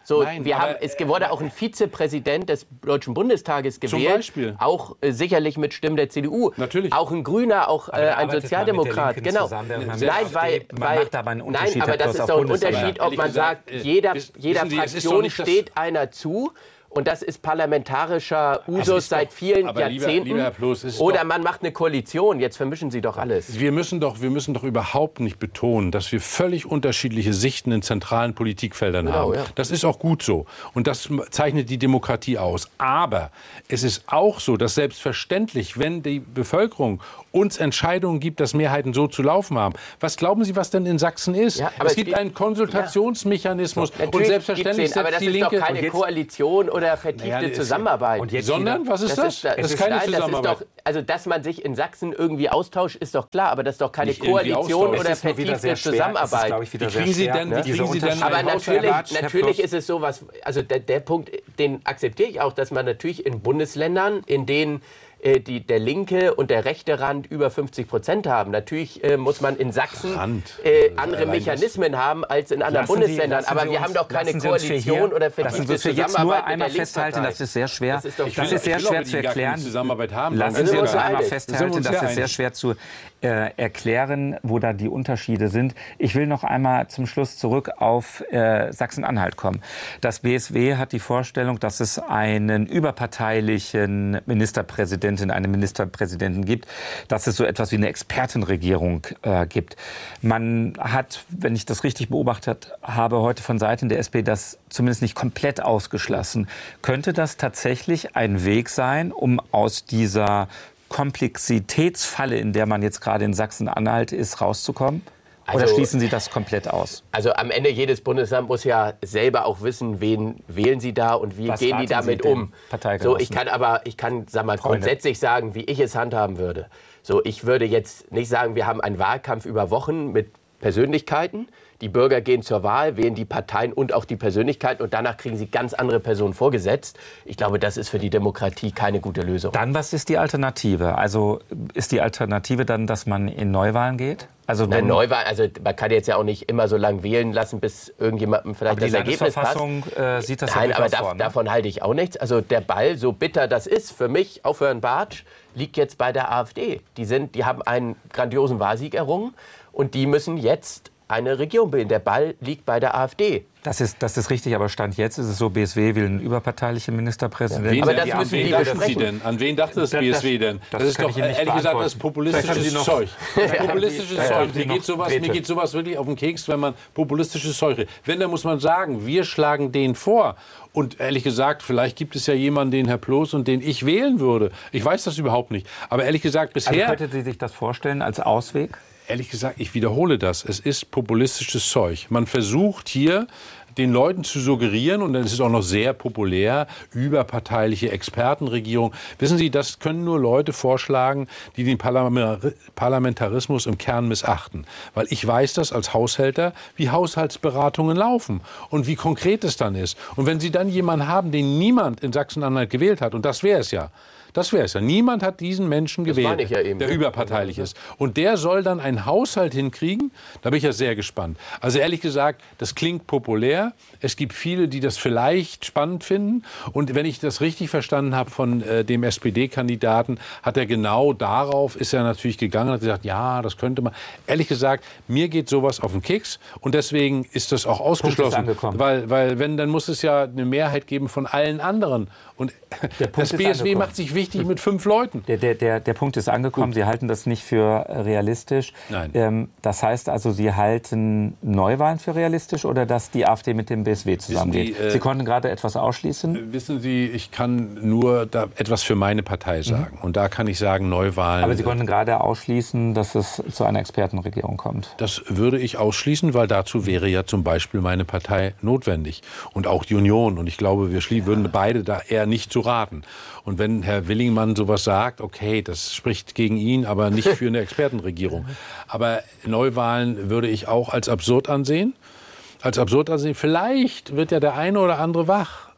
So,
Nein,
wir
aber,
haben, es wurde auch ein Vizepräsident des Deutschen Bundestages gewählt.
Zum Beispiel.
Auch äh, sicherlich mit Stimmen der C D U.
Natürlich.
Auch ein Grüner, auch äh, ein Sozialdemokrat. Genau.
Zusammen,
Nein, weil, weil
aber einen
nein, aber das ist doch ein Unterschied, ob man sagt, jeder, jeder Fraktion steht einer zu. Und das ist parlamentarischer Usus
ist
seit
doch,
vielen
aber
Jahrzehnten.
Lieber, lieber Herr Ploß, ist
Oder
doch,
man macht eine Koalition. Jetzt vermischen Sie doch alles.
Wir müssen doch, wir müssen doch überhaupt nicht betonen, dass wir völlig unterschiedliche Sichten in zentralen Politikfeldern
Genau,
haben.
ja.
Das ist auch gut so. Und das zeichnet die Demokratie aus. Aber es ist auch so, dass selbstverständlich, wenn die Bevölkerung uns Entscheidungen gibt, dass Mehrheiten so zu laufen haben. Was glauben Sie, was denn in Sachsen ist?
Ja, aber
es,
es
gibt
geht-
einen Konsultationsmechanismus.
Natürlich
Und selbstverständlich
gibt's den, aber
setzt
das
die
ist doch
Linke...
keine
jetzt-
Koalition oder vertiefte
Naja, das ist-
Zusammenarbeit.
und jetzt
Sondern, was ist das?
ist,
Das ist keine
nein,
Zusammenarbeit.
Das ist doch, also, dass man sich in Sachsen irgendwie austauscht, ist doch klar. Aber das ist doch keine
Nicht irgendwie
Koalition
austauschen.
oder
Es ist nur wieder
vertiefte
sehr schwer.
Zusammenarbeit.
Es ist, glaube ich, wieder
Wie
sehr
kriegen Sie
schwer,
denn-
ne?
wie
Diese
kriegen Sie denn
Unterschiede.
Aber
Herr
natürlich,
Hausherr, Herr
natürlich
Ploß.
ist es so was, also der, der Punkt, den akzeptiere ich auch, dass man natürlich in Bundesländern, in denen äh, die, der linke und der rechte Rand über fünfzig Prozent haben. Natürlich äh, muss man in Sachsen
Rand.
äh, andere
Allein
Mechanismen haben als in anderen
Lassen Sie-
Bundesländern.
lassen
Aber
Sie
wir
uns-
haben doch keine
lassen Sie uns für
Koalition
hier-
oder
Lassen
vertiefte
Sie uns für jetzt
Zusammenarbeit
nur
mit der
einmal festhalten,
Linkspartei.
das ist sehr schwer.
Das ist doch
Das
klar.
ist sehr
Ich
schwer
glaube,
zu
die gar keine
erklären.
Zusammenarbeit haben.
Lassen
Dann
Sie
sind
uns
wir
einmal
einig.
festhalten,
Sind wir uns
das
sehr
ist sehr
einig.
schwer zu äh, erklären, wo da die Unterschiede sind. Ich will noch einmal zum Schluss zurück auf äh, Sachsen-Anhalt kommen. Das B S W hat die Vorstellung, dass es einen überparteilichen Ministerpräsidentin, einen Ministerpräsidenten gibt, dass es so etwas wie eine Expertenregierung äh, gibt. Man hat, wenn ich das richtig beobachtet habe, heute von Seiten der S P das zumindest nicht komplett ausgeschlossen. Könnte das tatsächlich ein Weg sein, um aus dieser Komplexitätsfalle, in der man jetzt gerade in Sachsen-Anhalt ist, rauszukommen? Oder
Also-
schließen Sie das komplett aus?
Also am Ende jedes Bundesland muss ja selber auch wissen, wen wählen sie da und wie
Was
gehen die
raten Sie
damit
den
um.
Parteigenossen?
So, ich kann aber, ich kann, sag mal,
Freunde.
grundsätzlich sagen, wie ich es handhaben würde. So, ich würde jetzt nicht sagen, wir haben einen Wahlkampf über Wochen mit Persönlichkeiten. Die Bürger gehen zur Wahl, wählen die Parteien und auch die Persönlichkeiten und danach kriegen sie ganz andere Personen vorgesetzt. Ich glaube, das ist für die Demokratie keine gute Lösung.
Dann, was ist die Alternative? Also ist die Alternative dann, dass man in Neuwahlen geht? Also
Na,
wenn
Neuwahl, also man kann jetzt ja auch nicht immer so lange wählen lassen, bis irgendjemandem vielleicht
aber die
das Ergebnis passt.
Landesverfassung äh, sieht das
Nein,
ja
aber
durchaus
da,
vor, ne?
davon halte ich auch nichts. Also der Ball, so bitter das ist, für mich, auch für Herrn Bartsch, liegt jetzt bei der AfD. Die, sind, die haben einen grandiosen Wahlsieg errungen und die müssen jetzt eine Regierung bilden. Der Ball liegt bei der AfD.
Das ist, das ist richtig, aber Stand jetzt ist es so, B S W will einen überparteilichen Ministerpräsidenten.
Wen,
Aber das
die-
müssen
an wen
die
dachten Sie
besprechen.
denn? An wen dachte das
Das-
B S W denn?
das
Das, ist
kann
doch
ich Ihnen nicht
ehrlich gesagt
beantworten.
das
Vielleicht haben Sie
populistische
noch-
Zeug. Das
Vielleicht haben
populistische
Sie-
Zeug.
haben Sie
Mir
noch
geht, sowas, mir
Grete.
geht sowas wirklich auf den Keks, wenn man populistisches Zeug redet. Wenn, dann muss man sagen, wir schlagen den vor. Und ehrlich gesagt, vielleicht gibt es ja jemanden, den Herr Ploß und den ich wählen würde. Ich weiß das überhaupt nicht. Aber ehrlich gesagt,
Also
bisher...
könnte Sie sich das vorstellen als Ausweg?
Ehrlich gesagt, ich wiederhole das. Es ist populistisches Zeug. Man versucht hier den Leuten zu suggerieren, und das ist auch noch sehr populär, überparteiliche Expertenregierung. Wissen Sie, das können nur Leute vorschlagen, die den Parlament- Parlamentarismus im Kern missachten. Weil ich weiß das als Haushälter, wie Haushaltsberatungen laufen und wie konkret es dann ist. Und wenn Sie dann jemanden haben, den niemand in Sachsen-Anhalt gewählt hat, und das wäre es ja, das wäre es ja. Niemand hat diesen Menschen gewählt,
meine ich ja eben.
der überparteilich ist. Und der soll dann einen Haushalt hinkriegen? Da bin ich ja sehr gespannt. Also ehrlich gesagt, das klingt populär. Es gibt viele, die das vielleicht spannend finden. Und wenn ich das richtig verstanden habe von äh, dem S P D-Kandidaten, hat er genau darauf, ist er natürlich gegangen und hat gesagt, ja, das könnte man. Ehrlich gesagt, mir geht sowas auf den Keks. Und deswegen ist das auch ausgeschlossen.
angekommen.
Weil, weil wenn, dann muss es ja eine Mehrheit geben von allen anderen. Und
Punkt
das
ist
B S W
angekommen.
macht sich wichtig mit fünf Leuten.
Der, der, der, der Punkt ist angekommen. Sie halten das nicht für realistisch.
Nein.
Ähm, das heißt also, Sie halten Neuwahlen für realistisch oder dass die AfD mit dem B S W zusammengeht?
Sie, äh,
Sie konnten gerade etwas ausschließen.
Wissen Sie, ich kann nur da etwas für meine Partei sagen. Und da kann ich sagen, Neuwahlen.
Aber Sie konnten gerade ausschließen, dass es zu einer Expertenregierung kommt.
Das würde ich ausschließen, weil dazu wäre ja zum Beispiel meine Partei notwendig. Und auch die Union. Und ich glaube, wir schlie- würden beide da eher nicht zu raten. Und wenn Herr Willingmann sowas sagt, okay, das spricht gegen ihn, aber nicht für eine Expertenregierung. Aber Neuwahlen würde ich auch als absurd ansehen. Als absurd ansehen. Vielleicht wird ja der eine oder andere wach.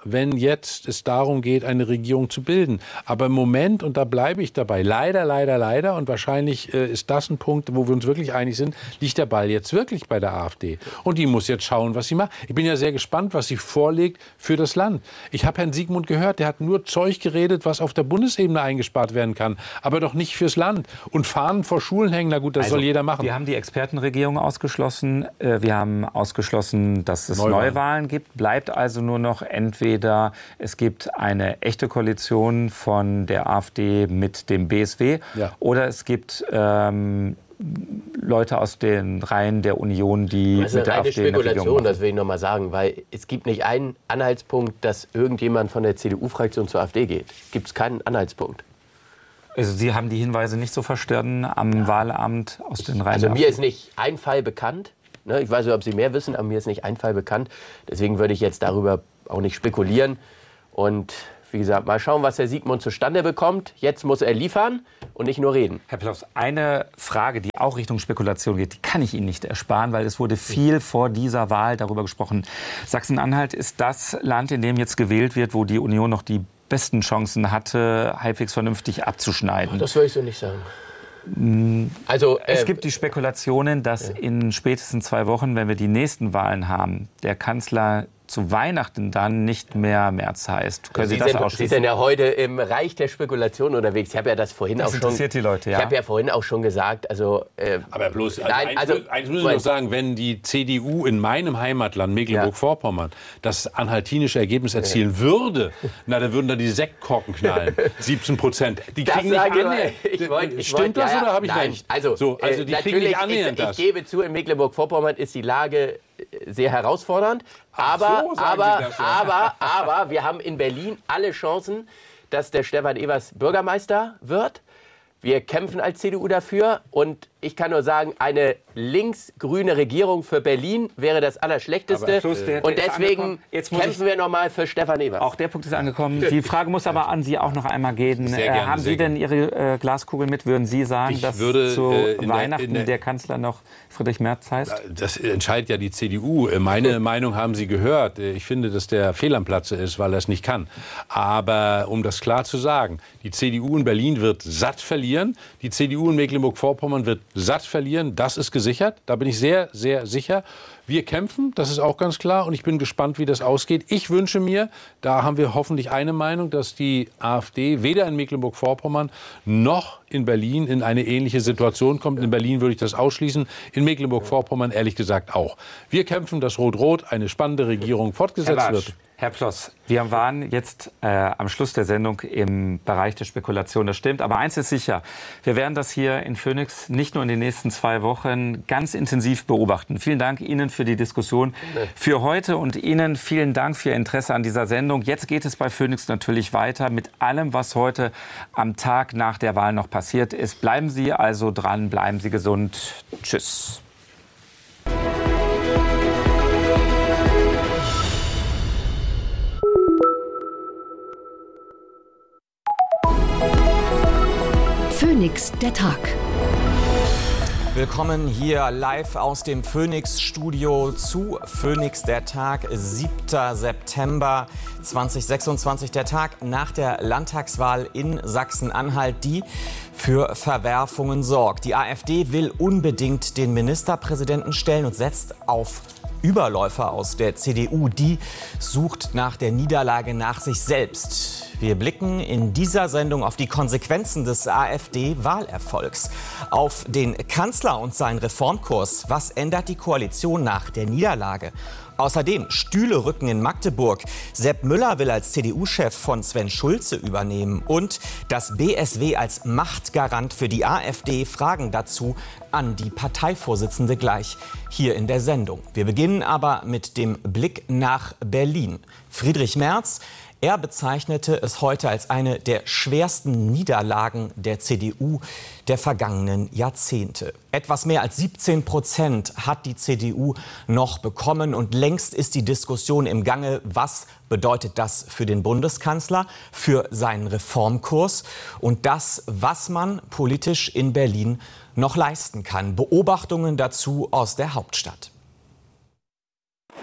wenn jetzt es darum geht, eine Regierung zu bilden. Aber im Moment, und da bleibe ich dabei, leider, leider, leider, und wahrscheinlich äh, ist das ein Punkt, wo wir uns wirklich einig sind, liegt der Ball jetzt wirklich bei der AfD. Und die muss jetzt schauen, was sie macht. Ich bin ja sehr gespannt, was sie vorlegt für das Land. Ich habe Herrn Siegmund gehört, der hat nur Zeug geredet, was auf der Bundesebene eingespart werden kann, aber doch nicht fürs Land. Und Fahnen vor Schulen hängen, na gut, das
also,
soll jeder machen.
Wir haben die Expertenregierung ausgeschlossen. Wir haben ausgeschlossen, dass es Neuwahlen, Neuwahlen gibt. Bleibt also nur noch entweder, es gibt eine echte Koalition von der AfD mit dem B S W, ja, oder es gibt ähm, Leute aus den Reihen der Union, die
das
mit der
AfD in der Regierung machen. Das ist eine Spekulation, das will ich noch mal sagen, weil es gibt nicht einen Anhaltspunkt, dass irgendjemand von der C D U-Fraktion zur AfD geht. Gibt es keinen Anhaltspunkt.
Also Sie haben die Hinweise nicht so verstanden am ja. Wahlamt aus den Reihen.
Also mir ist nicht ein Fall bekannt. Ich weiß nicht, ob Sie mehr wissen, aber mir ist nicht ein Fall bekannt. Deswegen würde ich jetzt darüber auch nicht spekulieren. Und wie gesagt, mal schauen, was Herr Siegmund zustande bekommt. Jetzt muss er liefern und nicht nur reden.
Herr Ploss, eine Frage, die auch Richtung Spekulation geht, die kann ich Ihnen nicht ersparen, weil es wurde viel vor dieser Wahl darüber gesprochen. Sachsen-Anhalt ist das Land, in dem jetzt gewählt wird, wo die Union noch die besten Chancen hatte, halbwegs vernünftig abzuschneiden.
Das würde ich so nicht sagen.
Also, äh, es gibt die Spekulationen, dass ja. in spätestens zwei Wochen, wenn wir die nächsten Wahlen haben, der Kanzler zu Weihnachten dann nicht mehr Merz heißt. Können Sie, Sie das
sind,
ausschließen?
Sie sind ja heute im Reich der Spekulation unterwegs. Ich habe ja das vorhin
das
auch schon.
interessiert die Leute, ja.
Ich habe ja vorhin auch schon gesagt. Also, äh,
aber bloß also
nein,
eins,
also,
eins muss ich noch sagen: Wenn die C D U in meinem Heimatland Mecklenburg-Vorpommern ja. das anhaltinische Ergebnis erzielen ja. würde, na, dann würden da die Sektkorken knallen. siebzehn Prozent. Die kriegen nicht annähernd.
Ich wollt, ich
Stimmt
wollt,
das
ja, ja.
oder habe ich
Nein,
recht?
Also,
so, also die
äh,
kriegen nicht annähernd
ich,
das.
Ich gebe zu, in Mecklenburg-Vorpommern ist die Lage sehr herausfordernd. Aber,
so,
aber, aber, aber wir haben in Berlin alle Chancen, dass der Stefan Evers Bürgermeister wird. Wir kämpfen als C D U dafür. Und ich kann nur sagen, eine links-grüne Regierung für Berlin wäre das Allerschlechteste.
Der,
und deswegen kämpfen wir nochmal für Stefan Evers.
Auch der Punkt ist angekommen. Die Frage muss aber an Sie auch noch einmal gehen. Äh, haben Sie denn Ihre äh, Glaskugel mit? Würden Sie sagen,
ich
dass
würde,
zu
äh, in
Weihnachten der, in der,
der
Kanzler noch Friedrich Merz heißt?
Das entscheidet ja die C D U. Meine Meinung haben Sie gehört. Ich finde, dass der fehl am Platze ist, weil er es nicht kann. Aber um das klar zu sagen, die C D U in Berlin wird satt verlieren. Die C D U in Mecklenburg-Vorpommern wird satt verlieren. Das ist gesichert. Da bin ich sehr, sehr sicher. Wir kämpfen, das ist auch ganz klar. Und ich bin gespannt, wie das ausgeht. Ich wünsche mir, da haben wir hoffentlich eine Meinung, dass die AfD weder in Mecklenburg-Vorpommern noch in Berlin in eine ähnliche Situation kommt. In Berlin würde ich das ausschließen. In Mecklenburg-Vorpommern ehrlich gesagt auch. Wir kämpfen, dass Rot-Rot eine spannende Regierung fortgesetzt wird.
Herr Ploss, wir waren jetzt äh, am Schluss der Sendung im Bereich der Spekulation. Das stimmt. Aber eins ist sicher, wir werden das hier in Phoenix nicht nur in den nächsten zwei Wochen ganz intensiv beobachten. Vielen Dank Ihnen für die Diskussion für heute und Ihnen vielen Dank für Ihr Interesse an dieser Sendung. Jetzt geht es bei Phoenix natürlich weiter mit allem, was heute am Tag nach der Wahl noch passiert ist. Bleiben Sie also dran, bleiben Sie gesund. Tschüss.
Phoenix der Tag.
Willkommen hier live aus dem Phoenix-Studio zu Phoenix der Tag, siebter September zweitausendsechsundzwanzig, der Tag nach der Landtagswahl in Sachsen-Anhalt, die für Verwerfungen sorgt. Die AfD will unbedingt den Ministerpräsidenten stellen und setzt auf Überläufer aus der C D U. Die sucht nach der Niederlage nach sich selbst. Wir blicken in dieser Sendung auf die Konsequenzen des AfD-Wahlerfolgs, auf den Kanzler und seinen Reformkurs. Was ändert die Koalition nach der Niederlage? Außerdem Stühle rücken in Magdeburg. Sepp Müller will als C D U-Chef von Sven Schulze übernehmen. Und das B S W als Machtgarant für die AfD. Fragen dazu an die Parteivorsitzende gleich hier in der Sendung. Wir beginnen aber mit dem Blick nach Berlin. Friedrich Merz, er bezeichnete es heute als eine der schwersten Niederlagen der C D U der vergangenen Jahrzehnte. Etwas mehr als siebzehn Prozent hat die C D U noch bekommen und längst ist die Diskussion im Gange. Was bedeutet das für den Bundeskanzler, für seinen Reformkurs und das, was man politisch in Berlin noch leisten kann? Beobachtungen dazu aus der Hauptstadt.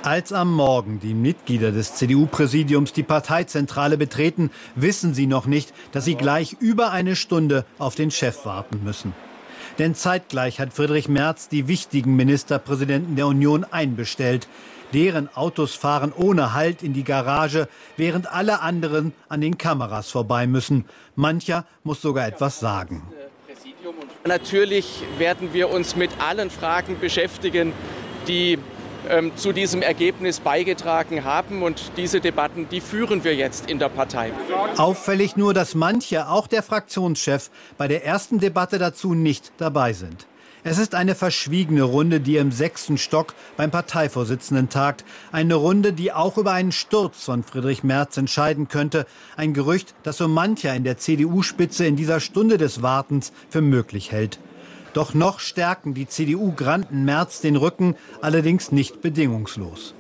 Als am Morgen die Mitglieder des C D U-Präsidiums die Parteizentrale betreten, wissen sie noch nicht, dass sie gleich über eine Stunde auf den Chef warten müssen. Denn zeitgleich hat Friedrich Merz die wichtigen Ministerpräsidenten der Union einbestellt. Deren Autos fahren ohne Halt in die Garage, während alle anderen an den Kameras vorbei müssen. Mancher muss sogar etwas sagen.
Natürlich werden wir uns mit allen Fragen beschäftigen, die ähm, zu diesem Ergebnis beigetragen haben. Und diese Debatten, die führen wir jetzt in der Partei.
Auffällig nur, dass manche, auch der Fraktionschef, bei der ersten Debatte dazu nicht dabei sind. Es ist eine verschwiegene Runde, die im sechsten Stock beim Parteivorsitzenden tagt. Eine Runde, die auch über einen Sturz von Friedrich Merz entscheiden könnte. Ein Gerücht, das so mancher in der C D U-Spitze in dieser Stunde des Wartens für möglich hält. Doch noch stärken die C D U-Granden Merz den Rücken, allerdings nicht bedingungslos.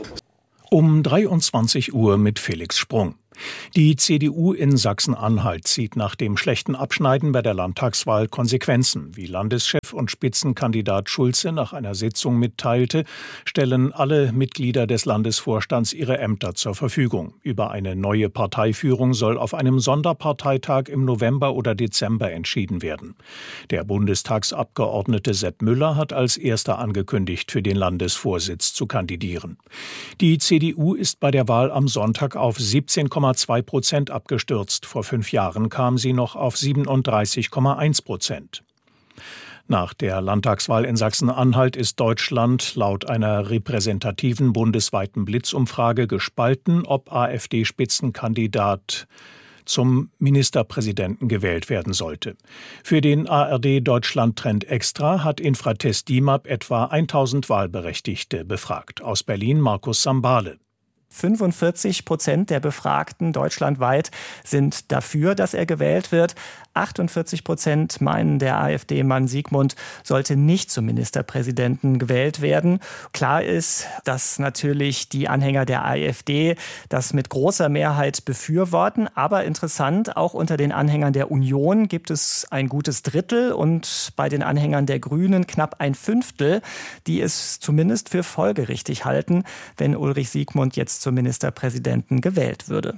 Um dreiundzwanzig Uhr mit Felix Sprung. Die C D U in Sachsen-Anhalt zieht nach dem schlechten Abschneiden bei der Landtagswahl Konsequenzen. Wie Landeschef und Spitzenkandidat Schulze nach einer Sitzung mitteilte, stellen alle Mitglieder des Landesvorstands ihre Ämter zur Verfügung. Über eine neue Parteiführung soll auf einem Sonderparteitag im November oder Dezember entschieden werden. Der Bundestagsabgeordnete Sepp Müller hat als erster angekündigt, für den Landesvorsitz zu kandidieren. Die C D U ist bei der Wahl am Sonntag auf siebzehn Komma zwei Prozent abgestürzt. Vor fünf Jahren kam sie noch auf siebenunddreißig Komma eins Prozent. Nach der Landtagswahl in Sachsen-Anhalt ist Deutschland laut einer repräsentativen bundesweiten Blitzumfrage gespalten, ob AfD-Spitzenkandidat zum Ministerpräsidenten gewählt werden sollte. Für den A R D Deutschland Trend Extra hat Infratest DIMAP etwa tausend Wahlberechtigte befragt. Aus Berlin Markus Sambale.
fünfundvierzig Prozent der Befragten deutschlandweit sind dafür, dass er gewählt wird. achtundvierzig Prozent meinen, der AfD-Mann Siegmund sollte nicht zum Ministerpräsidenten gewählt werden. Klar ist, dass natürlich die Anhänger der AfD das mit großer Mehrheit befürworten. Aber interessant, auch unter den Anhängern der Union gibt es ein gutes Drittel und bei den Anhängern der Grünen knapp ein Fünftel, die es zumindest für folgerichtig halten, wenn Ulrich Siegmund jetzt zum Ministerpräsidenten gewählt würde.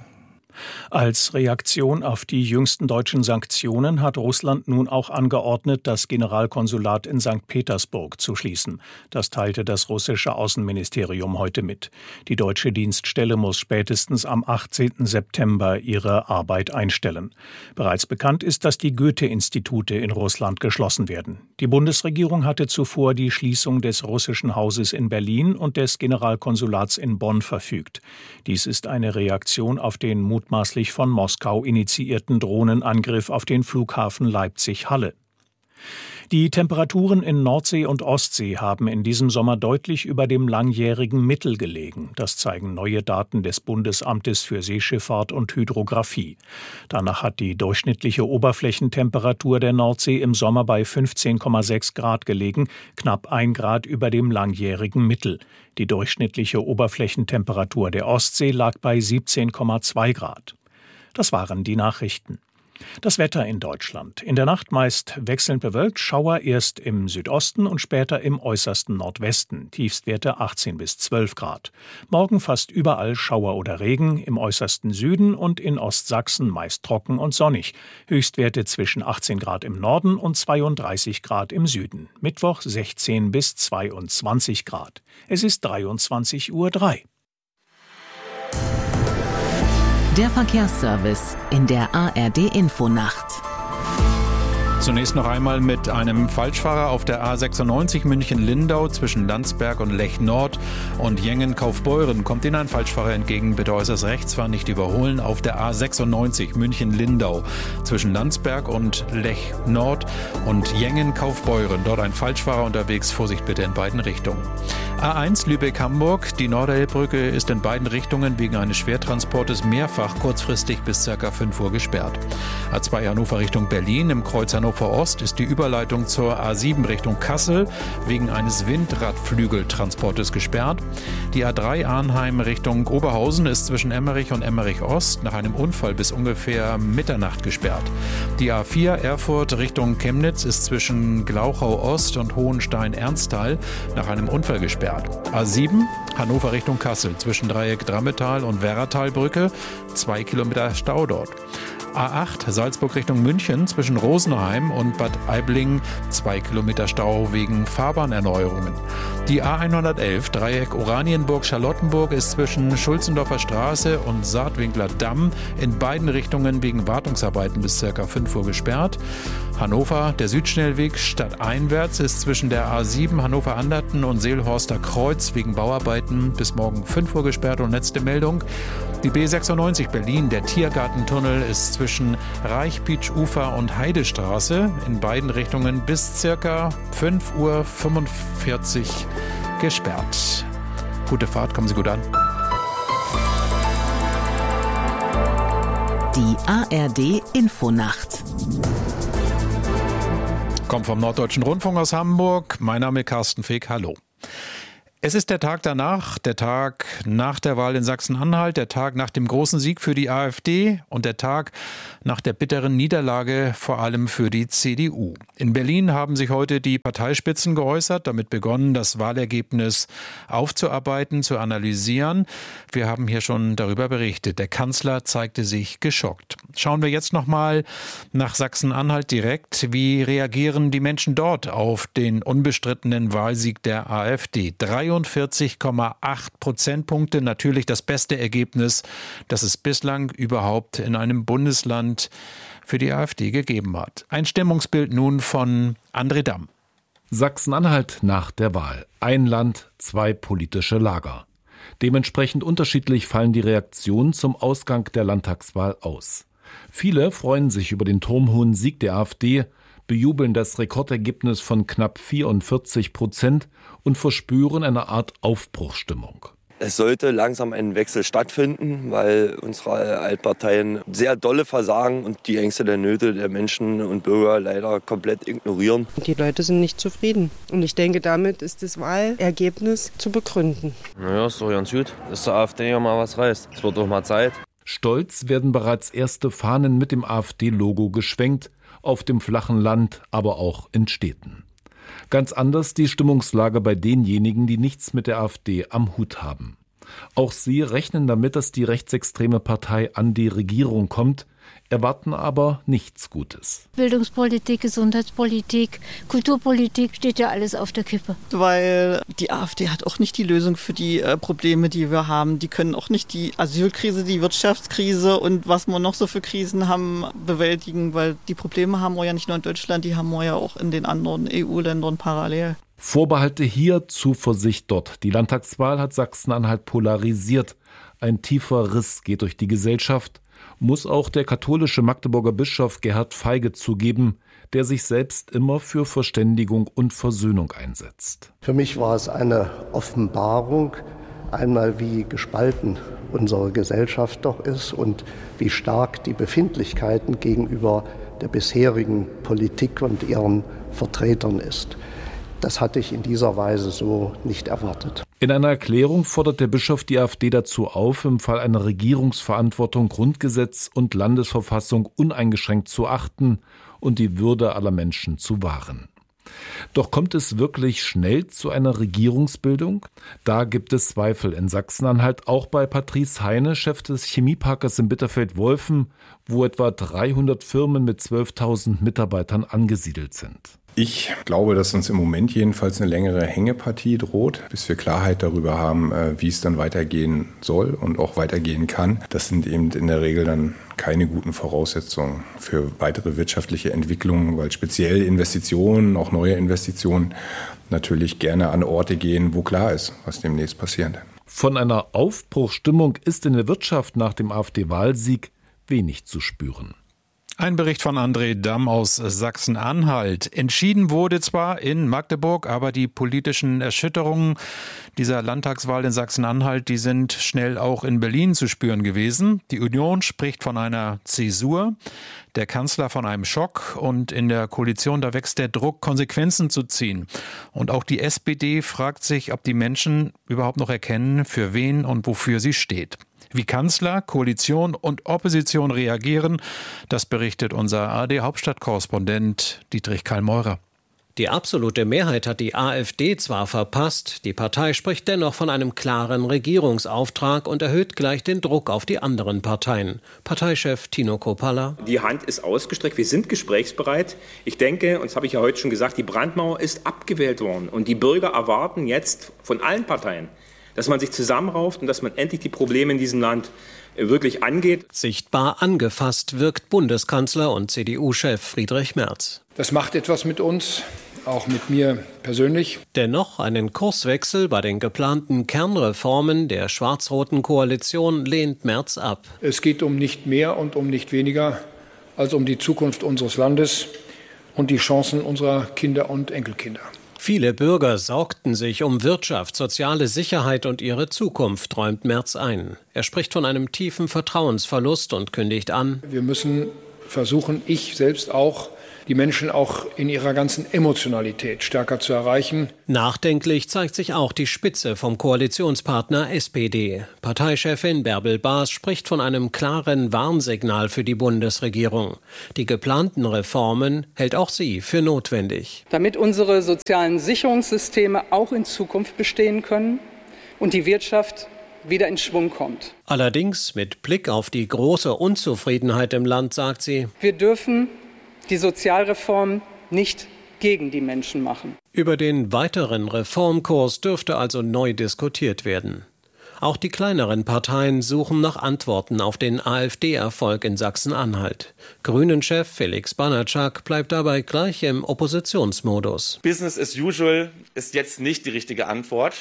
Als Reaktion auf die jüngsten deutschen Sanktionen hat Russland nun auch angeordnet, das Generalkonsulat in Sankt Petersburg zu schließen. Das teilte das russische Außenministerium heute mit. Die deutsche Dienststelle muss spätestens am achtzehnten September ihre Arbeit einstellen. Bereits bekannt ist, dass die Goethe-Institute in Russland geschlossen werden. Die Bundesregierung hatte zuvor die Schließung des russischen Hauses in Berlin und des Generalkonsulats in Bonn verfügt. Dies ist eine Reaktion auf den mutmaßlich von Moskau initiierten Drohnenangriff auf den Flughafen Leipzig-Halle. Die Temperaturen in Nordsee und Ostsee haben in diesem Sommer deutlich über dem langjährigen Mittel gelegen. Das zeigen neue Daten des Bundesamtes für Seeschifffahrt und Hydrographie. Danach hat die durchschnittliche Oberflächentemperatur der Nordsee im Sommer bei fünfzehn Komma sechs Grad gelegen, knapp ein Grad über dem langjährigen Mittel. Die durchschnittliche Oberflächentemperatur der Ostsee lag bei siebzehn Komma zwei Grad. Das waren die Nachrichten. Das Wetter in Deutschland. In der Nacht meist wechselnd bewölkt, Schauer erst im Südosten und später im äußersten Nordwesten. Tiefstwerte achtzehn bis zwölf Grad. Morgen fast überall Schauer oder Regen, im äußersten Süden und in Ostsachsen meist trocken und sonnig. Höchstwerte zwischen achtzehn Grad im Norden und zweiunddreißig Grad im Süden. Mittwoch sechzehn bis zweiundzwanzig Grad. Es ist dreiundzwanzig Uhr drei.
Der Verkehrsservice in der A R D-Infonacht.
Zunächst noch einmal mit einem Falschfahrer auf der A sechsundneunzig München-Lindau zwischen Landsberg und Lech Nord und Jengen-Kaufbeuren. Kommt Ihnen ein Falschfahrer entgegen, bitte äußerst rechts fahren, nicht überholen. Auf der A sechsundneunzig München-Lindau zwischen Landsberg und Lech Nord und Jengen-Kaufbeuren. Dort ein Falschfahrer unterwegs, Vorsicht bitte in beiden Richtungen. A eins Lübeck-Hamburg, die Norderelbbrücke ist in beiden Richtungen wegen eines Schwertransportes mehrfach kurzfristig bis ca. fünf Uhr gesperrt. A zwei Hannover Richtung Berlin, im Kreuz Hannover Ost ist die Überleitung zur A sieben Richtung Kassel wegen eines Windradflügeltransportes gesperrt. Die A drei Arnheim Richtung Oberhausen ist zwischen Emmerich und Emmerich Ost nach einem Unfall bis ungefähr Mitternacht gesperrt. Die A vier Erfurt Richtung Chemnitz ist zwischen Glauchau Ost und Hohenstein-Ernsthal nach einem Unfall gesperrt. gesperrt. A sieben Hannover Richtung Kassel zwischen Dreieck Drammetal und Werratalbrücke, zwei Kilometer Stau dort. A acht Salzburg Richtung München zwischen Rosenheim und Bad Aibling, zwei Kilometer Stau wegen Fahrbahnerneuerungen. Die A hundertelf Dreieck Oranienburg-Charlottenburg ist zwischen Schulzendorfer Straße und Saatwinkler Damm in beiden Richtungen wegen Wartungsarbeiten bis ca. fünf Uhr gesperrt. Hannover, der Südschnellweg stadteinwärts ist zwischen der A sieben Hannover-Anderten und Seelhorster Kreuz wegen Bauarbeiten bis morgen fünf Uhr gesperrt. Und letzte Meldung, die B sechsundneunzig Berlin, der Tiergartentunnel ist zwischen Reichpietsch-Ufer und Heidestraße in beiden Richtungen bis ca. fünf Uhr fünfundvierzig gesperrt. Gute Fahrt, kommen Sie gut an.
Die A R D Infonacht.
Kommt vom Norddeutschen Rundfunk aus Hamburg. Mein Name ist Carsten Feck. Hallo. Es ist der Tag danach, der Tag nach der Wahl in Sachsen-Anhalt, der Tag nach dem großen Sieg für die AfD und der Tag nach der bitteren Niederlage vor allem für die C D U. In Berlin haben sich heute die Parteispitzen geäußert, damit begonnen, das Wahlergebnis aufzuarbeiten, zu analysieren. Wir haben hier schon darüber berichtet. Der Kanzler zeigte sich geschockt. Schauen wir jetzt nochmal nach Sachsen-Anhalt direkt. Wie reagieren die Menschen dort auf den unbestrittenen Wahlsieg der AfD? dreiundvierzig Komma acht Prozentpunkte, natürlich das beste Ergebnis, das es bislang überhaupt in einem Bundesland für die AfD gegeben hat. Ein Stimmungsbild nun von André Damm.
Sachsen-Anhalt nach der Wahl. Ein Land, zwei politische Lager. Dementsprechend unterschiedlich fallen die Reaktionen zum Ausgang der Landtagswahl aus. Viele freuen sich über den turmhohen Sieg der AfD, bejubeln das Rekordergebnis von knapp vierundvierzig Prozent und verspüren eine Art Aufbruchsstimmung.
Es sollte langsam ein Wechsel stattfinden, weil unsere Altparteien sehr dolle versagen und die Ängste der Nöte der Menschen und Bürger leider komplett ignorieren.
Die Leute sind nicht zufrieden. Und ich denke, damit ist das Wahlergebnis zu begründen.
Naja, ist doch ganz gut, dass der AfD ja mal was reißt. Es wird doch mal Zeit.
Stolz werden bereits erste Fahnen mit dem AfD-Logo geschwenkt, auf dem flachen Land, aber auch in Städten. Ganz anders die Stimmungslage bei denjenigen, die nichts mit der AfD am Hut haben. Auch sie rechnen damit, dass die rechtsextreme Partei an die Regierung kommt, erwarten aber nichts Gutes.
Bildungspolitik, Gesundheitspolitik, Kulturpolitik steht ja alles auf der Kippe.
Weil die AfD hat auch nicht die Lösung für die äh, Probleme, die wir haben. Die können auch nicht die Asylkrise, die Wirtschaftskrise und was wir noch so für Krisen haben, bewältigen. Weil die Probleme haben wir ja nicht nur in Deutschland, die haben wir ja auch in den anderen E U-Ländern parallel.
Vorbehalte hier, Zuversicht dort. Die Landtagswahl hat Sachsen-Anhalt polarisiert. Ein tiefer Riss geht durch die Gesellschaft. Muss auch der katholische Magdeburger Bischof Gerhard Feige zugeben, der sich selbst immer für Verständigung und Versöhnung einsetzt.
Für mich war es eine Offenbarung, einmal wie gespalten unsere Gesellschaft doch ist und wie stark die Befindlichkeiten gegenüber der bisherigen Politik und ihren Vertretern ist. Das hatte ich in dieser Weise so nicht erwartet.
In einer Erklärung fordert der Bischof die AfD dazu auf, im Fall einer Regierungsverantwortung Grundgesetz und Landesverfassung uneingeschränkt zu achten und die Würde aller Menschen zu wahren. Doch kommt es wirklich schnell zu einer Regierungsbildung? Da gibt es Zweifel in Sachsen-Anhalt, auch bei Patrice Heine, Chef des Chemieparkes in Bitterfeld-Wolfen, wo etwa dreihundert Firmen mit zwölftausend Mitarbeitern angesiedelt sind.
Ich glaube, dass uns im Moment jedenfalls eine längere Hängepartie droht, bis wir Klarheit darüber haben, wie es dann weitergehen soll und auch weitergehen kann. Das sind eben in der Regel dann keine guten Voraussetzungen für weitere wirtschaftliche Entwicklungen, weil speziell Investitionen, auch neue Investitionen, natürlich gerne an Orte gehen, wo klar ist, was demnächst passiert.
Von einer Aufbruchsstimmung ist in der Wirtschaft nach dem AfD-Wahlsieg wenig zu spüren.
Ein Bericht von André Damm aus Sachsen-Anhalt. Entschieden wurde zwar in Magdeburg, aber die politischen Erschütterungen dieser Landtagswahl in Sachsen-Anhalt, die sind schnell auch in Berlin zu spüren gewesen. Die Union spricht von einer Zäsur, der Kanzler von einem Schock und in der Koalition, da wächst der Druck, Konsequenzen zu ziehen. Und auch die S P D fragt sich, ob die Menschen überhaupt noch erkennen, für wen und wofür sie steht. Wie Kanzler, Koalition und Opposition reagieren, das berichtet unser A R D-Hauptstadtkorrespondent Dietrich Karl Meurer.
Die absolute Mehrheit hat die AfD zwar verpasst, die Partei spricht dennoch von einem klaren Regierungsauftrag und erhöht gleich den Druck auf die anderen Parteien. Parteichef Tino Kropalla:
Die Hand ist ausgestreckt, wir sind gesprächsbereit. Ich denke, und das habe ich ja heute schon gesagt, die Brandmauer ist abgewählt worden. Und die Bürger erwarten jetzt von allen Parteien, dass man sich zusammenrauft und dass man endlich die Probleme in diesem Land wirklich angeht.
Sichtbar angefasst wirkt Bundeskanzler und C D U-Chef Friedrich Merz.
Das macht etwas mit uns, auch mit mir persönlich.
Dennoch einen Kurswechsel bei den geplanten Kernreformen der schwarz-roten Koalition lehnt Merz ab.
Es geht um nicht mehr und um nicht weniger als um die Zukunft unseres Landes und die Chancen unserer Kinder und Enkelkinder.
Viele Bürger sorgten sich um Wirtschaft, soziale Sicherheit und ihre Zukunft, räumt Merz ein. Er spricht von einem tiefen Vertrauensverlust und kündigt an:
Wir müssen versuchen, ich selbst auch, die Menschen auch in ihrer ganzen Emotionalität stärker zu erreichen.
Nachdenklich zeigt sich auch die Spitze vom Koalitionspartner S P D. Parteichefin Bärbel Baas spricht von einem klaren Warnsignal für die Bundesregierung. Die geplanten Reformen hält auch sie für notwendig.
Damit unsere sozialen Sicherungssysteme auch in Zukunft bestehen können und die Wirtschaft wieder in Schwung kommt.
Allerdings mit Blick auf die große Unzufriedenheit im Land sagt sie:
Wir dürfen die Sozialreform nicht gegen die Menschen machen.
Über den weiteren Reformkurs dürfte also neu diskutiert werden. Auch die kleineren Parteien suchen nach Antworten auf den AfD-Erfolg in Sachsen-Anhalt. Grünen-Chef Felix Banatschak bleibt dabei gleich im Oppositionsmodus.
Business as usual ist jetzt nicht die richtige Antwort.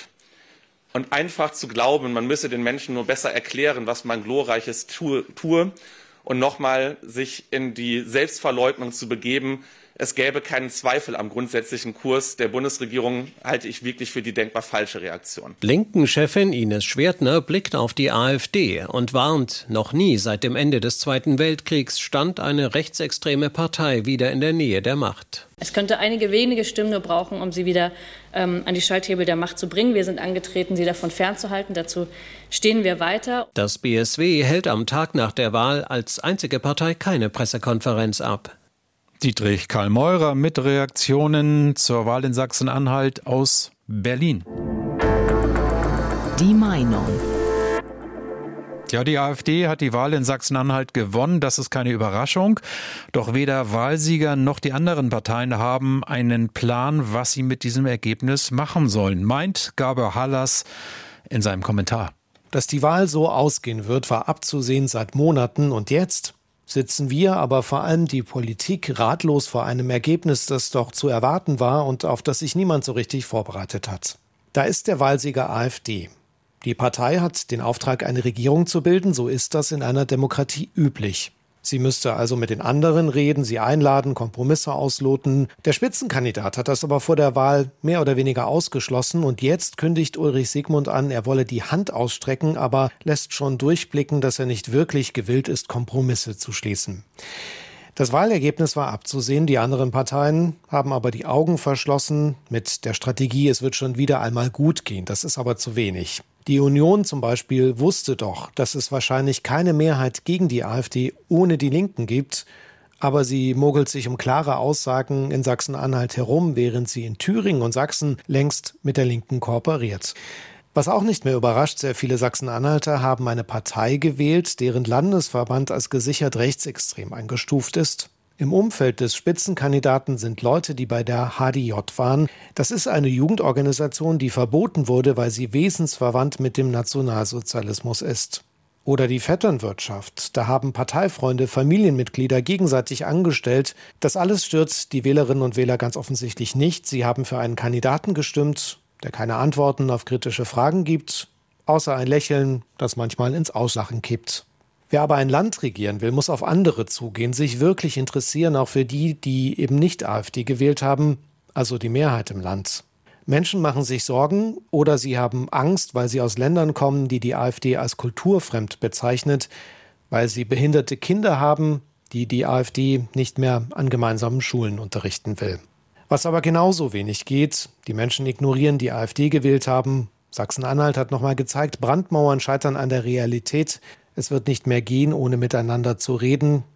Und einfach zu glauben, man müsse den Menschen nur besser erklären, was man Glorreiches tue, tue und nochmal sich in die Selbstverleugnung zu begeben, es gäbe keinen Zweifel am grundsätzlichen Kurs der Bundesregierung, halte ich wirklich für die denkbar falsche Reaktion.
Linken-Chefin Ines Schwertner blickt auf die AfD und warnt: Noch nie seit dem Ende des Zweiten Weltkriegs stand eine rechtsextreme Partei wieder in der Nähe der Macht.
Es könnte einige wenige Stimmen nur brauchen, um sie wieder ähm, an die Schalthebel der Macht zu bringen. Wir sind angetreten, sie davon fernzuhalten. Dazu stehen wir weiter.
Das B S W hält am Tag nach der Wahl als einzige Partei keine Pressekonferenz ab.
Dietrich Karl Meurer mit Reaktionen zur Wahl in Sachsen-Anhalt aus Berlin.
Die Meinung.
Ja, die AfD hat die Wahl in Sachsen-Anhalt gewonnen. Das ist keine Überraschung. Doch weder Wahlsieger noch die anderen Parteien haben einen Plan, was sie mit diesem Ergebnis machen sollen, meint Gabor Hallas in seinem Kommentar.
Dass die Wahl so ausgehen wird, war abzusehen seit Monaten. Und jetzt sitzen wir, aber vor allem die Politik, ratlos vor einem Ergebnis, das doch zu erwarten war und auf das sich niemand so richtig vorbereitet hat. Da ist der Wahlsieger AfD. Die Partei hat den Auftrag, eine Regierung zu bilden, so ist das in einer Demokratie üblich. Sie müsste also mit den anderen reden, sie einladen, Kompromisse ausloten. Der Spitzenkandidat hat das aber vor der Wahl mehr oder weniger ausgeschlossen und jetzt kündigt Ulrich Siegmund an, er wolle die Hand ausstrecken, aber lässt schon durchblicken, dass er nicht wirklich gewillt ist, Kompromisse zu schließen. Das Wahlergebnis war abzusehen, die anderen Parteien haben aber die Augen verschlossen mit der Strategie, es wird schon wieder einmal gut gehen, das ist aber zu wenig. Die Union zum Beispiel wusste doch, dass es wahrscheinlich keine Mehrheit gegen die AfD ohne die Linken gibt, aber sie mogelt sich um klare Aussagen in Sachsen-Anhalt herum, während sie in Thüringen und Sachsen längst mit der Linken kooperiert. Was auch nicht mehr überrascht, sehr viele Sachsen-Anhalter haben eine Partei gewählt, deren Landesverband als gesichert rechtsextrem eingestuft ist. Im Umfeld des Spitzenkandidaten sind Leute, die bei der H D J waren. Das ist eine Jugendorganisation, die verboten wurde, weil sie wesensverwandt mit dem Nationalsozialismus ist. Oder die Vetternwirtschaft. Da haben Parteifreunde Familienmitglieder gegenseitig angestellt. Das alles stört die Wählerinnen und Wähler ganz offensichtlich nicht. Sie haben für einen Kandidaten gestimmt, der keine Antworten auf kritische Fragen gibt, außer ein Lächeln, das manchmal ins Auslachen kippt. Wer aber ein Land regieren will, muss auf andere zugehen, sich wirklich interessieren, auch für die, die eben nicht AfD gewählt haben, also die Mehrheit im Land. Menschen machen sich Sorgen oder sie haben Angst, weil sie aus Ländern kommen, die die AfD als kulturfremd bezeichnet, weil sie behinderte Kinder haben, die die AfD nicht mehr an gemeinsamen Schulen unterrichten will. Was aber genauso wenig geht, die Menschen ignorieren, die AfD gewählt haben. Sachsen-Anhalt hat nochmal gezeigt, Brandmauern scheitern an der Realität. Es wird nicht mehr gehen, ohne miteinander zu reden.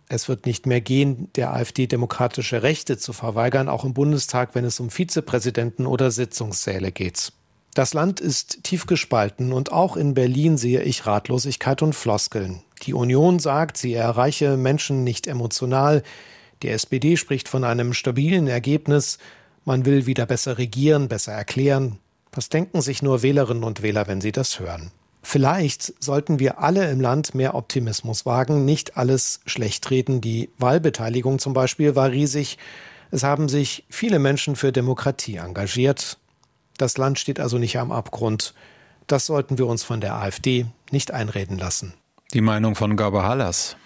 Es wird nicht mehr gehen, der AfD demokratische Rechte zu verweigern, auch im Bundestag, wenn es um Vizepräsidenten oder Sitzungssäle geht. Das Land ist tief gespalten und auch in Berlin sehe ich Ratlosigkeit und Floskeln. Die Union sagt, sie erreiche Menschen nicht emotional. Die S P D spricht von einem stabilen Ergebnis. Man will wieder besser regieren, besser erklären. Was denken sich nur Wählerinnen und Wähler, wenn sie das hören? Vielleicht sollten wir alle im Land mehr Optimismus wagen, nicht alles schlecht reden. Die Wahlbeteiligung zum Beispiel war riesig. Es haben sich viele Menschen für Demokratie engagiert. Das Land steht also nicht am Abgrund. Das sollten wir uns von der AfD nicht einreden lassen.
Die Meinung von Gabor Hallas.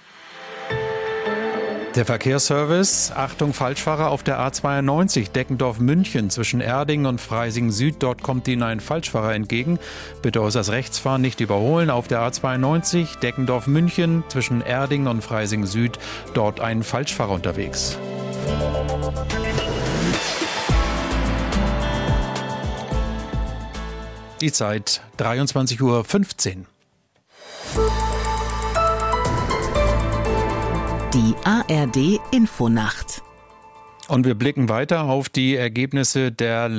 Der Verkehrsservice, Achtung Falschfahrer auf der A zweiundneunzig, Deckendorf-München zwischen Erding und Freising Süd. Dort kommt Ihnen ein Falschfahrer entgegen. Bitte äußerst Rechtsfahren nicht überholen. Auf der A zweiundneunzig, Deckendorf-München zwischen Erding und Freising Süd. Dort ein Falschfahrer unterwegs. Die Zeit dreiundzwanzig Uhr fünfzehn.
Die A R D Infonacht.
Und wir blicken weiter auf die Ergebnisse der